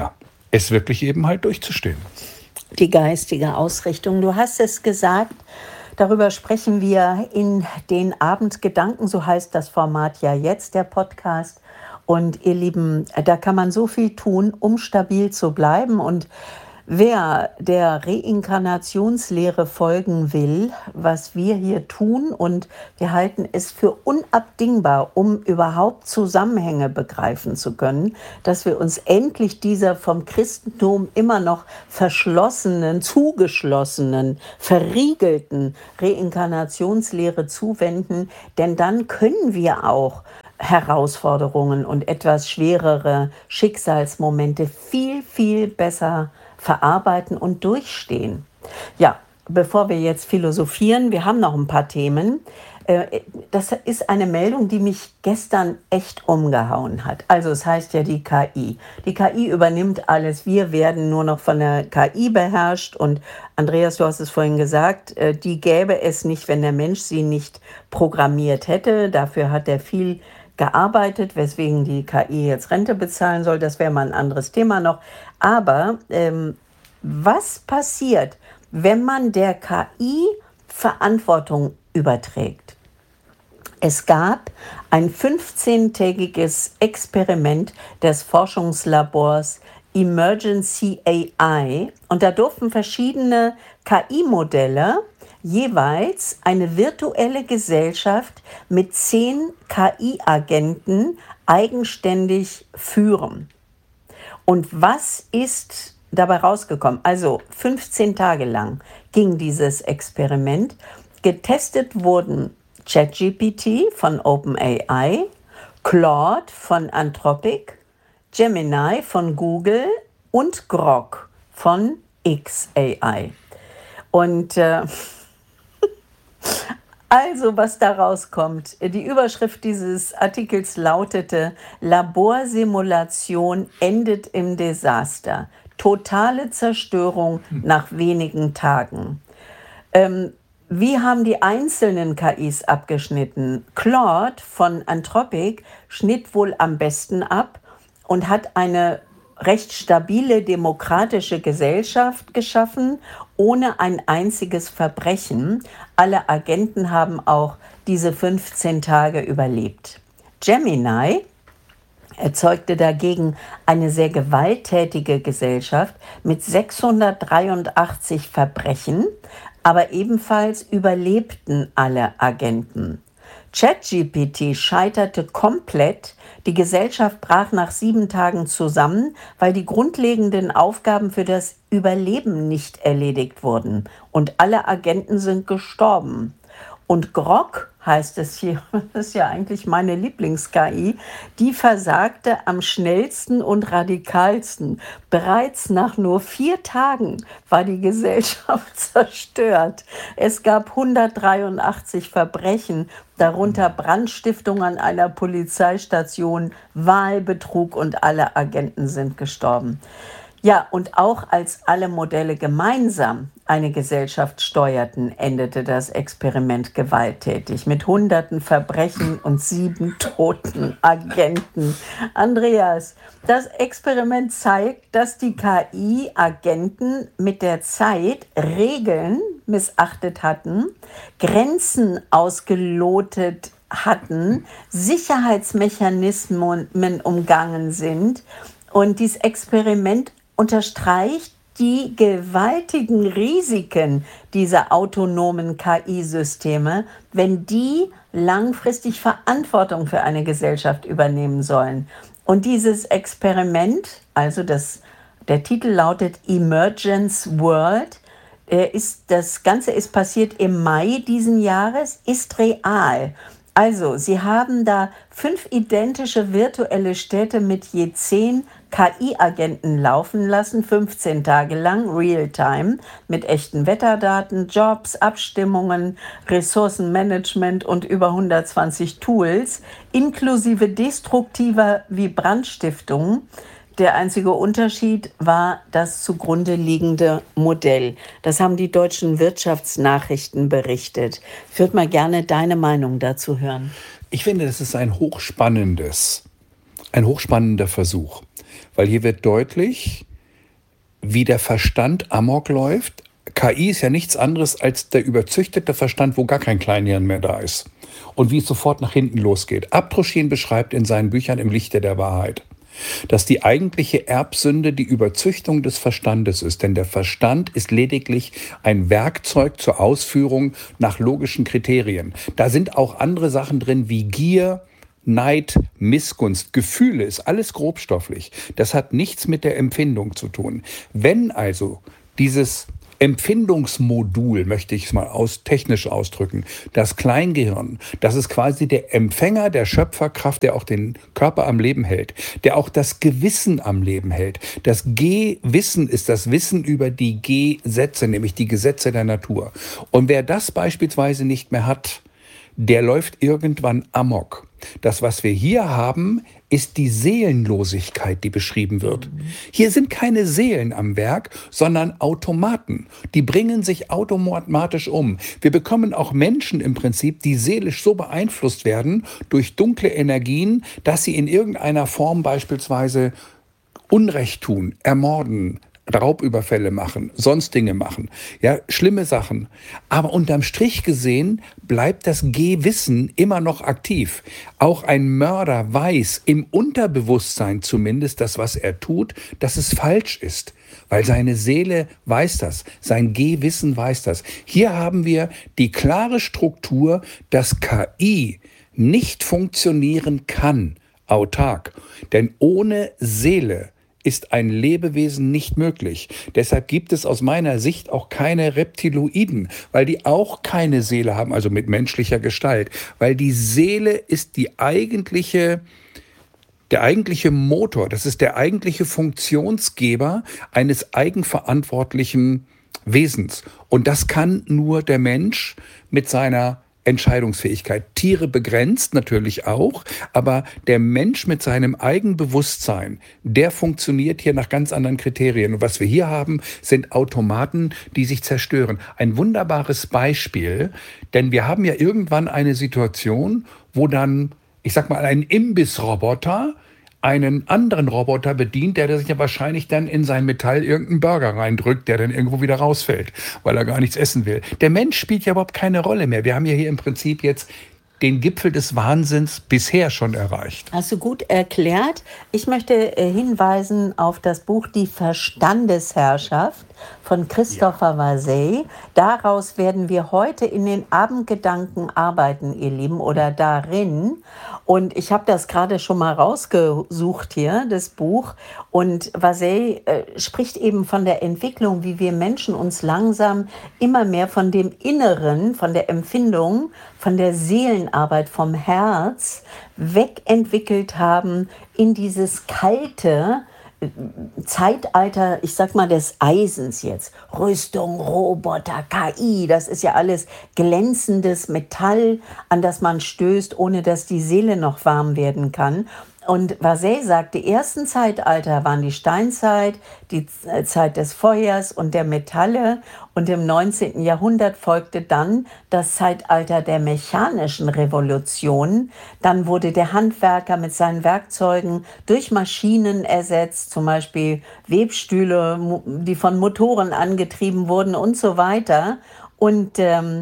es wirklich eben halt durchzustehen. Die geistige Ausrichtung. Du hast es gesagt, darüber sprechen wir in den Abendgedanken, so heißt das Format ja jetzt, der Podcast. Und ihr Lieben, da kann man so viel tun, um stabil zu bleiben. Und wer der Reinkarnationslehre folgen will, was wir hier tun, und wir halten es für unabdingbar, um überhaupt Zusammenhänge begreifen zu können, dass wir uns endlich dieser vom Christentum immer noch verschlossenen, zugeschlossenen, verriegelten Reinkarnationslehre zuwenden, denn dann können wir auch Herausforderungen und etwas schwerere Schicksalsmomente viel, viel besser verarbeiten und durchstehen. Ja, bevor wir jetzt philosophieren, wir haben noch ein paar Themen. Das ist eine Meldung, die mich gestern echt umgehauen hat. Also es heißt ja die KI. Die KI übernimmt alles. Wir werden nur noch von der KI beherrscht. Und Andreas, du hast es vorhin gesagt, die gäbe es nicht, wenn der Mensch sie nicht programmiert hätte. Dafür hat er viel gearbeitet, weswegen die KI jetzt Rente bezahlen soll. Das wäre mal ein anderes Thema noch. Aber was passiert, wenn man der KI Verantwortung überträgt? Es gab ein 15-tägiges Experiment des Forschungslabors Emergency AI und da durften verschiedene KI-Modelle jeweils eine virtuelle Gesellschaft mit 10 KI-Agenten eigenständig führen. Und was ist dabei rausgekommen? Also 15 Tage lang ging dieses Experiment. Getestet wurden ChatGPT von OpenAI, Claude von Anthropic, Gemini von Google und Grok von XAI. Und also, was da rauskommt. Die Überschrift dieses Artikels lautete: Laborsimulation endet im Desaster. Totale Zerstörung nach wenigen Tagen. Wie haben die einzelnen KIs abgeschnitten? Claude von Anthropic schnitt wohl am besten ab und hat eine recht stabile demokratische Gesellschaft geschaffen, ohne ein einziges Verbrechen. Alle Agenten haben auch diese 15 Tage überlebt. Gemini erzeugte dagegen eine sehr gewalttätige Gesellschaft mit 683 Verbrechen, aber ebenfalls überlebten alle Agenten. ChatGPT scheiterte komplett. Die Gesellschaft brach nach 7 Tagen zusammen, weil die grundlegenden Aufgaben für das Überleben nicht erledigt wurden. Und alle Agenten sind gestorben. Und Grok, heißt es hier, das ist ja eigentlich meine Lieblings-KI, die versagte am schnellsten und radikalsten. Bereits nach nur 4 Tagen war die Gesellschaft zerstört. Es gab 183 Verbrechen, darunter Brandstiftung an einer Polizeistation, Wahlbetrug und alle Agenten sind gestorben. Ja, und auch als alle Modelle gemeinsam eine Gesellschaft steuerten, endete das Experiment gewalttätig mit hunderten Verbrechen und 7 toten Agenten. Andreas, das Experiment zeigt, dass die KI-Agenten mit der Zeit Regeln missachtet hatten, Grenzen ausgelotet hatten, Sicherheitsmechanismen umgangen sind. Und dieses Experiment unterstreicht die gewaltigen Risiken dieser autonomen KI-Systeme, wenn die langfristig Verantwortung für eine Gesellschaft übernehmen sollen. Und dieses Experiment, also der Titel lautet Emergence World, das Ganze ist passiert im Mai diesen Jahres, ist real. Also, sie haben da 5 identische virtuelle Städte mit je 10 KI-Agenten laufen lassen, 15 Tage lang, Real-Time, mit echten Wetterdaten, Jobs, Abstimmungen, Ressourcenmanagement und über 120 Tools, inklusive destruktiver wie Brandstiftung. Der einzige Unterschied war das zugrunde liegende Modell. Das haben die deutschen Wirtschaftsnachrichten berichtet. Ich würde mal gerne deine Meinung dazu hören. Ich finde, das ist ein hochspannender Versuch. Weil hier wird deutlich, wie der Verstand amok läuft. KI ist ja nichts anderes als der überzüchtete Verstand, wo gar kein Kleinhirn mehr da ist. Und wie es sofort nach hinten losgeht. Abdruschin beschreibt in seinen Büchern Im Lichte der Wahrheit, dass die eigentliche Erbsünde die Überzüchtung des Verstandes ist. Denn der Verstand ist lediglich ein Werkzeug zur Ausführung nach logischen Kriterien. Da sind auch andere Sachen drin wie Gier, Neid, Missgunst, Gefühle, ist alles grobstofflich. Das hat nichts mit der Empfindung zu tun. Wenn also dieses Empfindungsmodul, möchte ich es mal technisch ausdrücken, das Kleingehirn, das ist quasi der Empfänger der Schöpferkraft, der auch den Körper am Leben hält, der auch das Gewissen am Leben hält. Das Gewissen ist das Wissen über die Gesetze, nämlich die Gesetze der Natur. Und wer das beispielsweise nicht mehr hat, der läuft irgendwann amok. Das, was wir hier haben, ist die Seelenlosigkeit, die beschrieben wird. Hier sind keine Seelen am Werk, sondern Automaten. Die bringen sich automatisch um. Wir bekommen auch Menschen im Prinzip, die seelisch so beeinflusst werden durch dunkle Energien, dass sie in irgendeiner Form beispielsweise Unrecht tun, ermorden, Raubüberfälle machen, sonst Dinge machen, ja, schlimme Sachen. Aber unterm Strich gesehen bleibt das Gewissen immer noch aktiv. Auch ein Mörder weiß im Unterbewusstsein zumindest, dass was er tut, dass es falsch ist. Weil seine Seele weiß das, sein Gewissen weiß das. Hier haben wir die klare Struktur, dass KI nicht funktionieren kann, autark. Denn ohne Seele ist ein Lebewesen nicht möglich. Deshalb gibt es aus meiner Sicht auch keine Reptiloiden, weil die auch keine Seele haben, also mit menschlicher Gestalt. Weil die Seele ist der eigentliche Motor, das ist der eigentliche Funktionsgeber eines eigenverantwortlichen Wesens. Und das kann nur der Mensch mit seiner Entscheidungsfähigkeit. Tiere begrenzt natürlich auch, aber der Mensch mit seinem Eigenbewusstsein, der funktioniert hier nach ganz anderen Kriterien. Und was wir hier haben, sind Automaten, die sich zerstören. Ein wunderbares Beispiel, denn wir haben ja irgendwann eine Situation, wo dann, ich sag mal, ein Imbissroboter einen anderen Roboter bedient, der sich ja wahrscheinlich dann in sein Metall irgendeinen Burger reindrückt, der dann irgendwo wieder rausfällt, weil er gar nichts essen will. Der Mensch spielt ja überhaupt keine Rolle mehr. Wir haben ja hier im Prinzip jetzt den Gipfel des Wahnsinns bisher schon erreicht. Hast du gut erklärt. Ich möchte hinweisen auf das Buch Die Verstandesherrschaft von Christopher Vasey. Daraus werden wir heute in den Abendgedanken arbeiten, ihr Lieben, oder darin. Und ich habe das gerade schon mal rausgesucht hier, das Buch. Und Vasey spricht eben von der Entwicklung, wie wir Menschen uns langsam immer mehr von dem Inneren, von der Empfindung, von der Seelenarbeit, vom Herz wegentwickelt haben in dieses kalte Zeitalter, ich sag mal, des Eisens jetzt. Rüstung, Roboter, KI, das ist ja alles glänzendes Metall, an das man stößt, ohne dass die Seele noch warm werden kann. Und Vasey sagt, die ersten Zeitalter waren die Steinzeit, die Zeit des Feuers und der Metalle. Und im 19. Jahrhundert folgte dann das Zeitalter der mechanischen Revolution. Dann wurde der Handwerker mit seinen Werkzeugen durch Maschinen ersetzt, zum Beispiel Webstühle, die von Motoren angetrieben wurden und so weiter. Und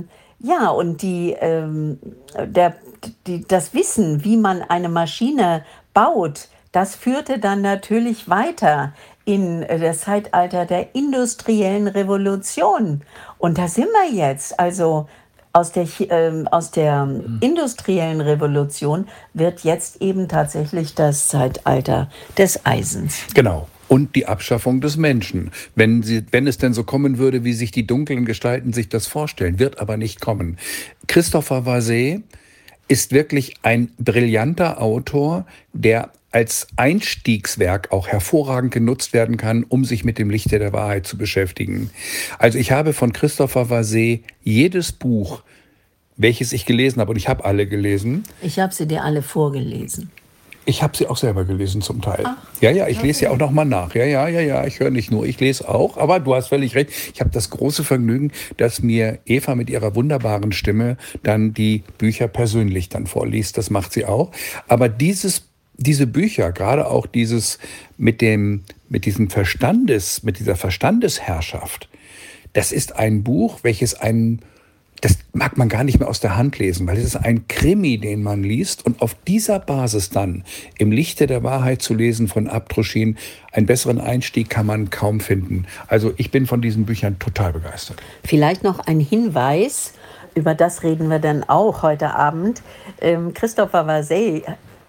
das Wissen, wie man eine Maschine baut, das führte dann natürlich weiter in das Zeitalter der industriellen Revolution. Und da sind wir jetzt. Also aus der industriellen Revolution wird jetzt eben tatsächlich das Zeitalter des Eisens. Genau. Und die Abschaffung des Menschen. Wenn es denn so kommen würde, wie sich die dunklen Gestalten sich das vorstellen, wird aber nicht kommen. Christopher Vasey ist wirklich ein brillanter Autor, der als Einstiegswerk auch hervorragend genutzt werden kann, um sich mit dem Lichte der Wahrheit zu beschäftigen. Also ich habe von Christopher Vasey jedes Buch, welches ich gelesen habe, und ich habe alle gelesen. Ich habe sie dir alle vorgelesen. Ich habe sie auch selber gelesen zum Teil. Ach, ja, ich lese ja auch noch mal nach. Ja, ich höre nicht nur, ich lese auch. Aber du hast völlig recht. Ich habe das große Vergnügen, dass mir Eva mit ihrer wunderbaren Stimme dann die Bücher persönlich dann vorliest. Das macht sie auch. Aber dieses diese Bücher, gerade auch dieses mit dieser Verstandesherrschaft, das ist ein Buch, das mag man gar nicht mehr aus der Hand lesen, weil es ist ein Krimi, den man liest, und auf dieser Basis dann im Lichte der Wahrheit zu lesen von Abdruschin, einen besseren Einstieg kann man kaum finden. Also ich bin von diesen Büchern total begeistert. Vielleicht noch ein Hinweis, über das reden wir dann auch heute Abend. Christopher Vasey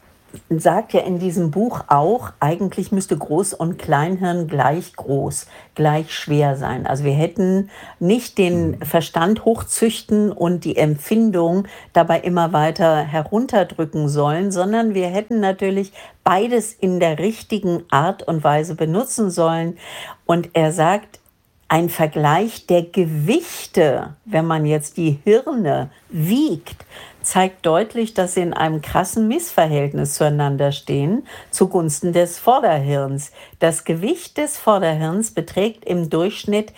sagt ja in diesem Buch auch, eigentlich müsste Groß- und Kleinhirn gleich groß, gleich schwer sein. Also wir hätten nicht den Verstand hochzüchten und die Empfindung dabei immer weiter herunterdrücken sollen, sondern wir hätten natürlich beides in der richtigen Art und Weise benutzen sollen. Und er sagt, ein Vergleich der Gewichte, wenn man jetzt die Hirne wiegt, zeigt deutlich, dass sie in einem krassen Missverhältnis zueinander stehen, zugunsten des Vorderhirns. Das Gewicht des Vorderhirns beträgt im Durchschnitt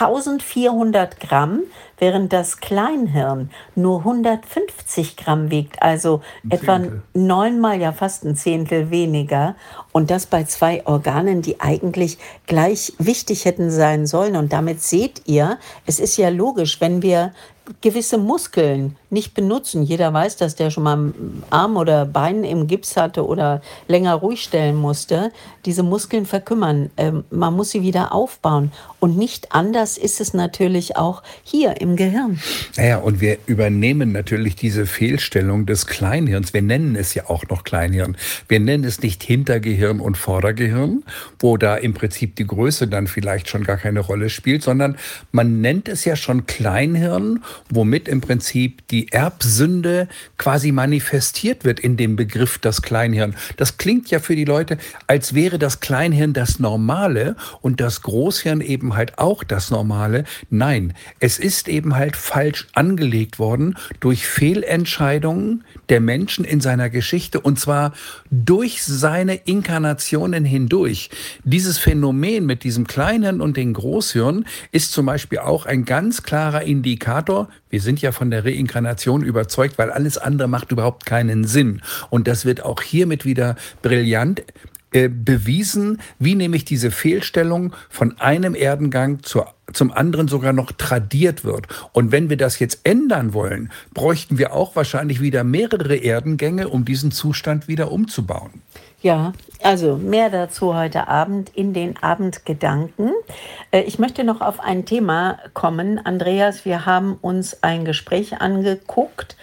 1400 Gramm, während das Kleinhirn nur 150 Gramm wiegt, also etwa 9-mal, ja fast ein Zehntel weniger. Und das bei 2 Organen, die eigentlich gleich wichtig hätten sein sollen. Und damit seht ihr, es ist ja logisch, wenn wir gewisse Muskeln nicht benutzen. Jeder weiß, dass der schon mal einen Arm oder Bein im Gips hatte oder länger ruhig stellen musste. Diese Muskeln verkümmern. Man muss sie wieder aufbauen. Und nicht anders ist es natürlich auch hier im Gehirn. Naja, und wir übernehmen natürlich diese Fehlstellung des Kleinhirns. Wir nennen es ja auch noch Kleinhirn. Wir nennen es nicht Hintergehirn und Vordergehirn, wo da im Prinzip die Größe dann vielleicht schon gar keine Rolle spielt, sondern man nennt es ja schon Kleinhirn, womit im Prinzip die Erbsünde quasi manifestiert wird in dem Begriff das Kleinhirn. Das klingt ja für die Leute, als wäre das Kleinhirn das Normale und das Großhirn eben halt auch das Normale. Nein, es ist eben halt falsch angelegt worden durch Fehlentscheidungen der Menschen in seiner Geschichte, und zwar durch seine Inkarnationen hindurch. Dieses Phänomen mit diesem Kleinhirn und den Großhirn ist zum Beispiel auch ein ganz klarer Indikator. Wir sind ja von der Reinkarnation überzeugt, weil alles andere macht überhaupt keinen Sinn. Und das wird auch hiermit wieder brillant bewiesen, wie nämlich diese Fehlstellung von einem Erdengang zum anderen sogar noch tradiert wird. Und wenn wir das jetzt ändern wollen, bräuchten wir auch wahrscheinlich wieder mehrere Erdengänge, um diesen Zustand wieder umzubauen. Ja, also mehr dazu heute Abend in den Abendgedanken. Ich möchte noch auf ein Thema kommen. Andreas, wir haben uns ein Gespräch angeguckt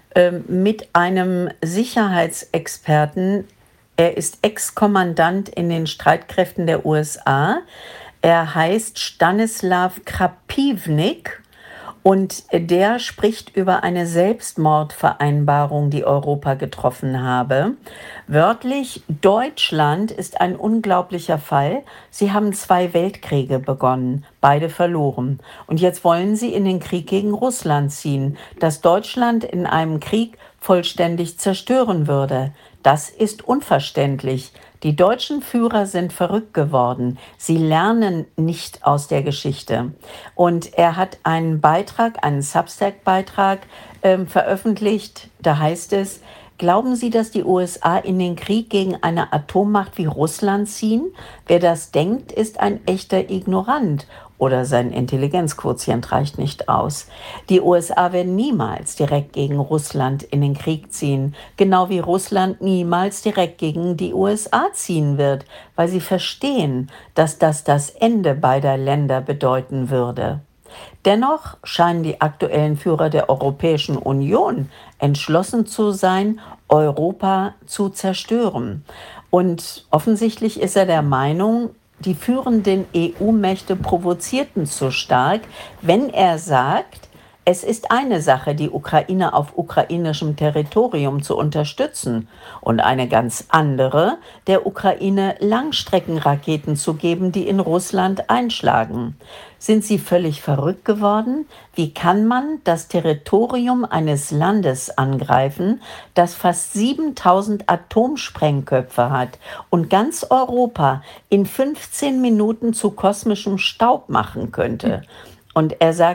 mit einem Sicherheitsexperten. Er ist Ex-Kommandant in den Streitkräften der USA. Er heißt Stanislav Krapivnik und der spricht über eine Selbstmordvereinbarung, die Europa getroffen habe. Wörtlich, Deutschland ist ein unglaublicher Fall. Sie haben 2 Weltkriege begonnen, beide verloren. Und jetzt wollen sie in den Krieg gegen Russland ziehen, das Deutschland in einem Krieg vollständig zerstören würde. Das ist unverständlich. Die deutschen Führer sind verrückt geworden. Sie lernen nicht aus der Geschichte. Und er hat einen Beitrag, einen Substack-Beitrag veröffentlicht. Da heißt es: Glauben Sie, dass die USA in den Krieg gegen eine Atommacht wie Russland ziehen? Wer das denkt, ist ein echter Ignorant. Oder sein Intelligenzquotient reicht nicht aus. Die USA werden niemals direkt gegen Russland in den Krieg ziehen, genau wie Russland niemals direkt gegen die USA ziehen wird, weil sie verstehen, dass das Ende beider Länder bedeuten würde. Dennoch scheinen die aktuellen Führer der Europäischen Union entschlossen zu sein, Europa zu zerstören. Und offensichtlich ist er der Meinung, die führenden EU-Mächte provozierten zu stark, wenn er sagt, es ist eine Sache, die Ukraine auf ukrainischem Territorium zu unterstützen und eine ganz andere, der Ukraine Langstreckenraketen zu geben, die in Russland einschlagen. Sind sie völlig verrückt geworden? Wie kann man das Territorium eines Landes angreifen, das fast 7000 Atomsprengköpfe hat und ganz Europa in 15 Minuten zu kosmischem Staub machen könnte? Und er sagt,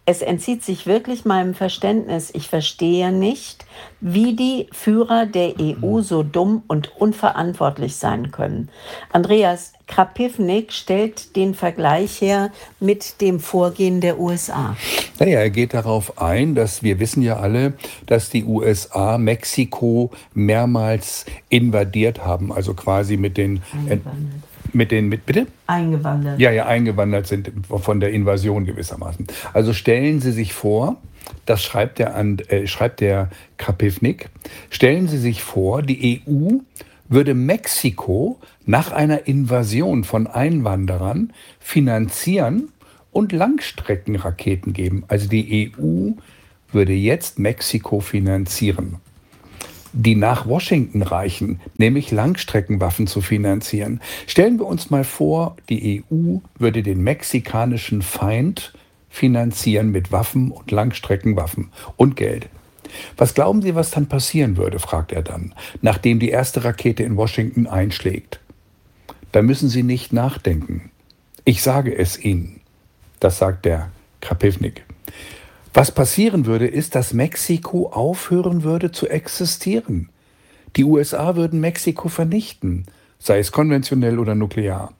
es entzieht sich wirklich meinem Verständnis. Ich verstehe nicht, wie die Führer der EU so dumm und unverantwortlich sein können. Andreas Krapivnik stellt den Vergleich her mit dem Vorgehen der USA. Naja, er geht darauf ein, dass wir wissen ja alle, dass die USA Mexiko mehrmals invadiert haben, also quasi bitte? Eingewandert. Ja, eingewandert sind von der Invasion gewissermaßen. Also stellen Sie sich vor, das schreibt der Krapivnik, stellen Sie sich vor, die EU würde Mexiko nach einer Invasion von Einwanderern finanzieren und Langstreckenraketen geben. Also die EU würde jetzt Mexiko finanzieren, die nach Washington reichen, nämlich Langstreckenwaffen zu finanzieren. Stellen wir uns mal vor, die EU würde den mexikanischen Feind finanzieren mit Waffen und Langstreckenwaffen und Geld. Was glauben Sie, was dann passieren würde, fragt er dann, nachdem die erste Rakete in Washington einschlägt? Da müssen Sie nicht nachdenken. Ich sage es Ihnen. Das sagt der Krapivnik. Was passieren würde, ist, dass Mexiko aufhören würde zu existieren. Die USA würden Mexiko vernichten, sei es konventionell oder nuklear.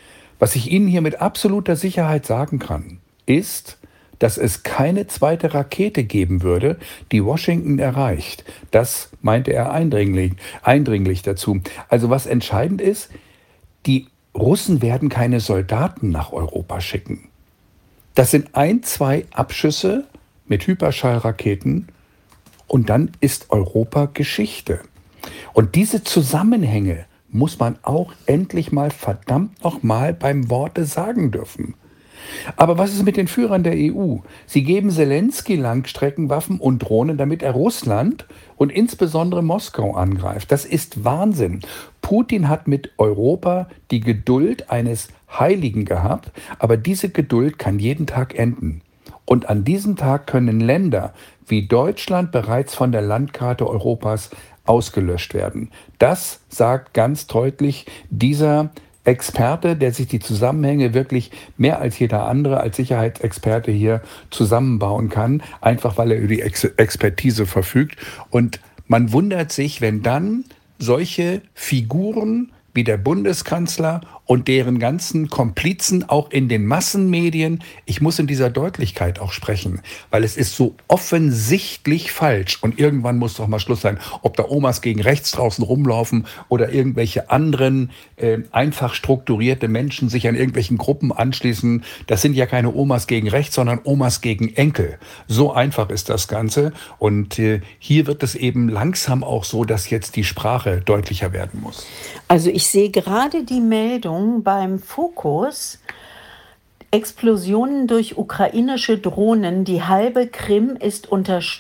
Was ich Ihnen hier mit absoluter Sicherheit sagen kann, ist, dass es keine zweite Rakete geben würde, die Washington erreicht. Das meinte er eindringlich dazu. Also was entscheidend ist, die Russen werden keine Soldaten nach Europa schicken. Das sind 1, 2 Abschüsse mit Hyperschallraketen und dann ist Europa Geschichte. Und diese Zusammenhänge muss man auch endlich mal verdammt nochmal beim Worte sagen dürfen. Aber was ist mit den Führern der EU? Sie geben Zelensky Langstreckenwaffen und Drohnen, damit er Russland und insbesondere Moskau angreift. Das ist Wahnsinn. Putin hat mit Europa die Geduld eines Heiligen gehabt, aber diese Geduld kann jeden Tag enden. Und an diesem Tag können Länder wie Deutschland bereits von der Landkarte Europas ausgelöscht werden. Das sagt ganz deutlich dieser Experte, der sich die Zusammenhänge wirklich mehr als jeder andere als Sicherheitsexperte hier zusammenbauen kann, einfach weil er über die Expertise verfügt. Und man wundert sich, wenn dann solche Figuren wie der Bundeskanzler und deren ganzen Komplizen auch in den Massenmedien, ich muss in dieser Deutlichkeit auch sprechen, weil es ist so offensichtlich falsch und irgendwann muss doch mal Schluss sein, ob da Omas gegen rechts draußen rumlaufen oder irgendwelche anderen einfach strukturierte Menschen sich an irgendwelchen Gruppen anschließen. Das sind ja keine Omas gegen rechts, sondern Omas gegen Enkel. So einfach ist das Ganze und hier wird es eben langsam auch so, dass jetzt die Sprache deutlicher werden muss. Also ich sehe gerade die Meldung beim Fokus, Explosionen durch ukrainische Drohnen, die halbe Krim ist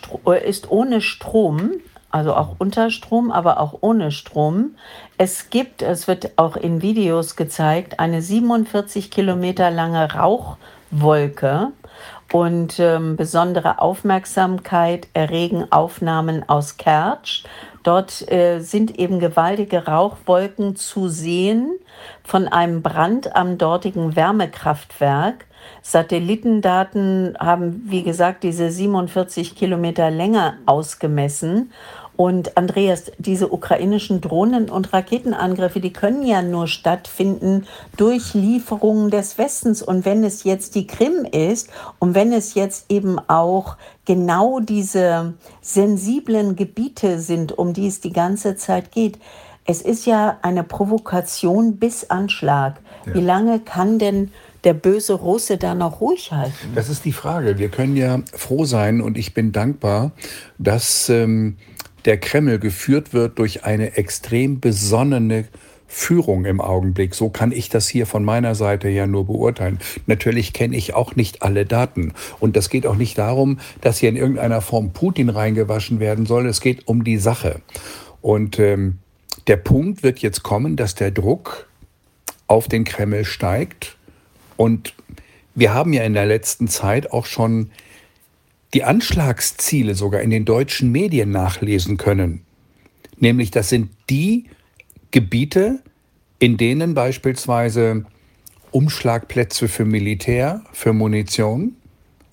ohne Strom, also auch unter Strom, aber auch ohne Strom. Es wird auch in Videos gezeigt, eine 47 Kilometer lange Rauchwolke. Und besondere Aufmerksamkeit erregen Aufnahmen aus Kertsch. Dort sind eben gewaltige Rauchwolken zu sehen von einem Brand am dortigen Wärmekraftwerk. Satellitendaten haben, wie gesagt, diese 47 Kilometer Länge ausgemessen. Und Andreas, diese ukrainischen Drohnen- und Raketenangriffe, die können ja nur stattfinden durch Lieferungen des Westens. Und wenn es jetzt die Krim ist und wenn es jetzt eben auch genau diese sensiblen Gebiete sind, um die es die ganze Zeit geht, es ist ja eine Provokation bis Anschlag. Ja. Wie lange kann denn der böse Russe da noch ruhig halten? Das ist die Frage. Wir können ja froh sein und ich bin dankbar, dass der Kreml geführt wird durch eine extrem besonnene Führung im Augenblick. So kann ich das hier von meiner Seite ja nur beurteilen. Natürlich kenne ich auch nicht alle Daten. Und das geht auch nicht darum, dass hier in irgendeiner Form Putin reingewaschen werden soll. Es geht um die Sache. Und der Punkt wird jetzt kommen, dass der Druck auf den Kreml steigt. Und wir haben ja in der letzten Zeit auch schon die Anschlagsziele sogar in den deutschen Medien nachlesen können. Nämlich, das sind die Gebiete, in denen beispielsweise Umschlagplätze für Militär, für Munition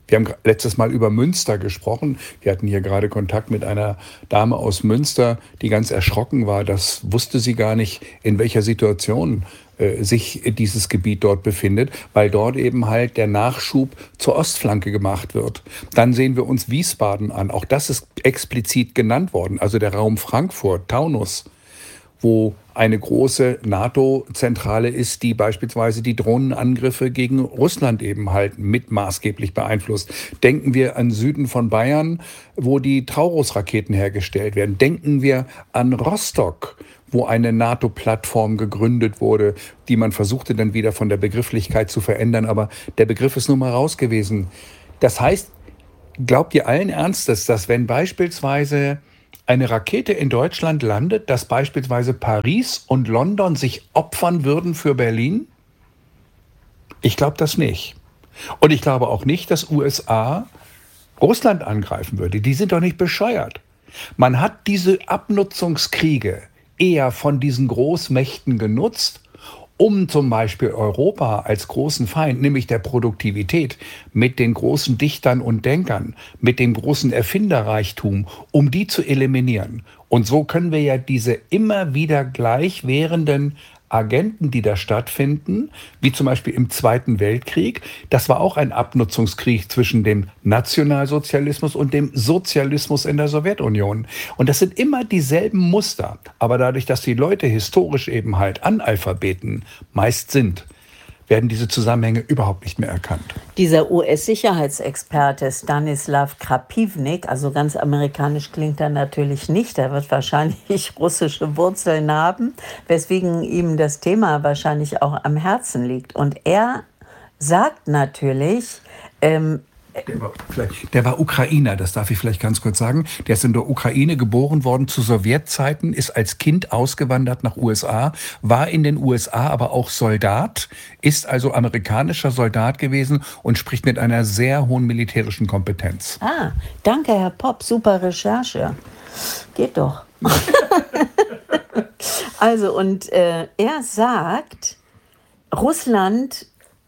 Wir haben letztes Mal über Münster gesprochen. Wir hatten hier gerade Kontakt mit einer Dame aus Münster, die ganz erschrocken war. Das wusste sie gar nicht, in welcher Situation sich dieses Gebiet dort befindet, weil dort eben halt der Nachschub zur Ostflanke gemacht wird. Dann sehen wir uns Wiesbaden an. Auch das ist explizit genannt worden. Also der Raum Frankfurt, Taunus, wo eine große NATO-Zentrale ist, die beispielsweise die Drohnenangriffe gegen Russland eben halt mit maßgeblich beeinflusst. Denken wir an Süden von Bayern, wo die Taurus-Raketen hergestellt werden. Denken wir an Rostock, wo eine NATO-Plattform gegründet wurde, die man versuchte dann wieder von der Begrifflichkeit zu verändern, aber der Begriff ist nun mal raus gewesen. Das heißt, glaubt ihr allen Ernstes, dass wenn beispielsweise eine Rakete in Deutschland landet, dass beispielsweise Paris und London sich opfern würden für Berlin? Ich glaube das nicht. Und ich glaube auch nicht, dass USA Russland angreifen würde. Die sind doch nicht bescheuert. Man hat diese Abnutzungskriege eher von diesen Großmächten genutzt, um zum Beispiel Europa als großen Feind, nämlich der Produktivität, mit den großen Dichtern und Denkern, mit dem großen Erfinderreichtum, um die zu eliminieren. Und so können wir ja diese immer wieder gleichwährenden Agenten, die da stattfinden, wie zum Beispiel im Zweiten Weltkrieg, das war auch ein Abnutzungskrieg zwischen dem Nationalsozialismus und dem Sozialismus in der Sowjetunion. Und das sind immer dieselben Muster. Aber dadurch, dass die Leute historisch eben halt Analphabeten meist sind, werden diese Zusammenhänge überhaupt nicht mehr erkannt. Dieser US-Sicherheitsexperte Stanislav Krapivnik, also ganz amerikanisch klingt er natürlich nicht, er wird wahrscheinlich russische Wurzeln haben, weswegen ihm das Thema wahrscheinlich auch am Herzen liegt. Und er sagt natürlich, Der war Ukrainer, das darf ich vielleicht ganz kurz sagen. Der ist in der Ukraine geboren worden zu Sowjetzeiten, ist als Kind ausgewandert nach USA, war in den USA aber auch Soldat, ist also amerikanischer Soldat gewesen und spricht mit einer sehr hohen militärischen Kompetenz. Ah, danke Herr Popp, super Recherche. Geht doch. Also und er sagt, Russland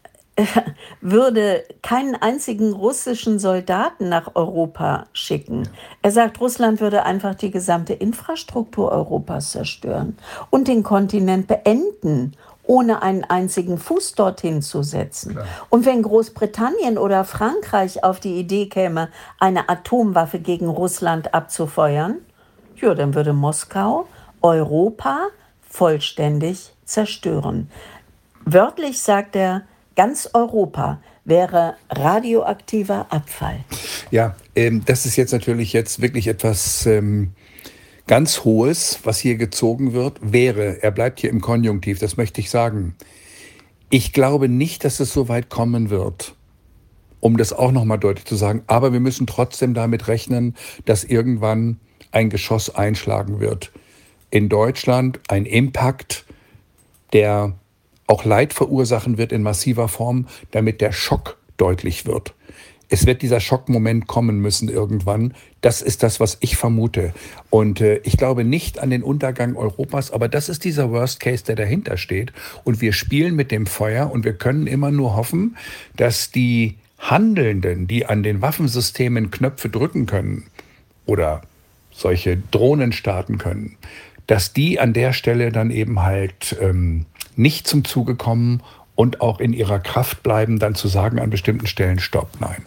würde keinen einzigen russischen Soldaten nach Europa schicken. Er sagt, Russland würde einfach die gesamte Infrastruktur Europas zerstören und den Kontinent beenden, ohne einen einzigen Fuß dorthin zu setzen. Klar. Und wenn Großbritannien oder Frankreich auf die Idee käme, eine Atomwaffe gegen Russland abzufeuern, ja, dann würde Moskau Europa vollständig zerstören. Wörtlich sagt er, ganz Europa wäre radioaktiver Abfall. Ja, das ist jetzt natürlich wirklich etwas ganz Hohes, was hier gezogen wird. Er bleibt hier im Konjunktiv, das möchte ich sagen. Ich glaube nicht, dass es so weit kommen wird, um das auch nochmal deutlich zu sagen. Aber wir müssen trotzdem damit rechnen, dass irgendwann ein Geschoss einschlagen wird. In Deutschland ein Impact, der auch Leid verursachen wird in massiver Form, damit der Schock deutlich wird. Es wird dieser Schockmoment kommen müssen irgendwann. Das ist das, was ich vermute. Und ich glaube nicht an den Untergang Europas, aber das ist dieser Worst Case, der dahinter steht. Und wir spielen mit dem Feuer und wir können immer nur hoffen, dass die Handelnden, die an den Waffensystemen Knöpfe drücken können oder solche Drohnen starten können, dass die an der Stelle dann eben halt nicht zum Zuge kommen und auch in ihrer Kraft bleiben, dann zu sagen an bestimmten Stellen Stopp, nein.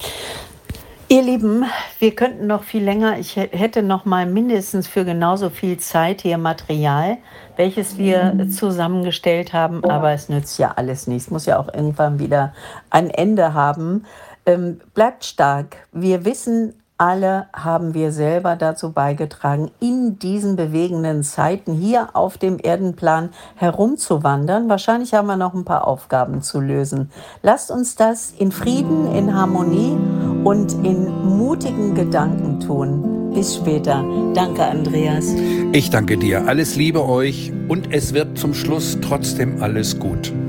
Ihr Lieben, wir könnten noch viel länger, ich hätte noch mal mindestens für genauso viel Zeit hier Material, welches wir zusammengestellt haben, aber es nützt ja alles nichts, es muss ja auch irgendwann wieder ein Ende haben. Bleibt stark, wir wissen, alle haben wir selber dazu beigetragen, in diesen bewegenden Zeiten hier auf dem Erdenplan herumzuwandern. Wahrscheinlich haben wir noch ein paar Aufgaben zu lösen. Lasst uns das in Frieden, in Harmonie und in mutigen Gedanken tun. Bis später. Danke, Andreas. Ich danke dir. Alles Liebe euch und es wird zum Schluss trotzdem alles gut.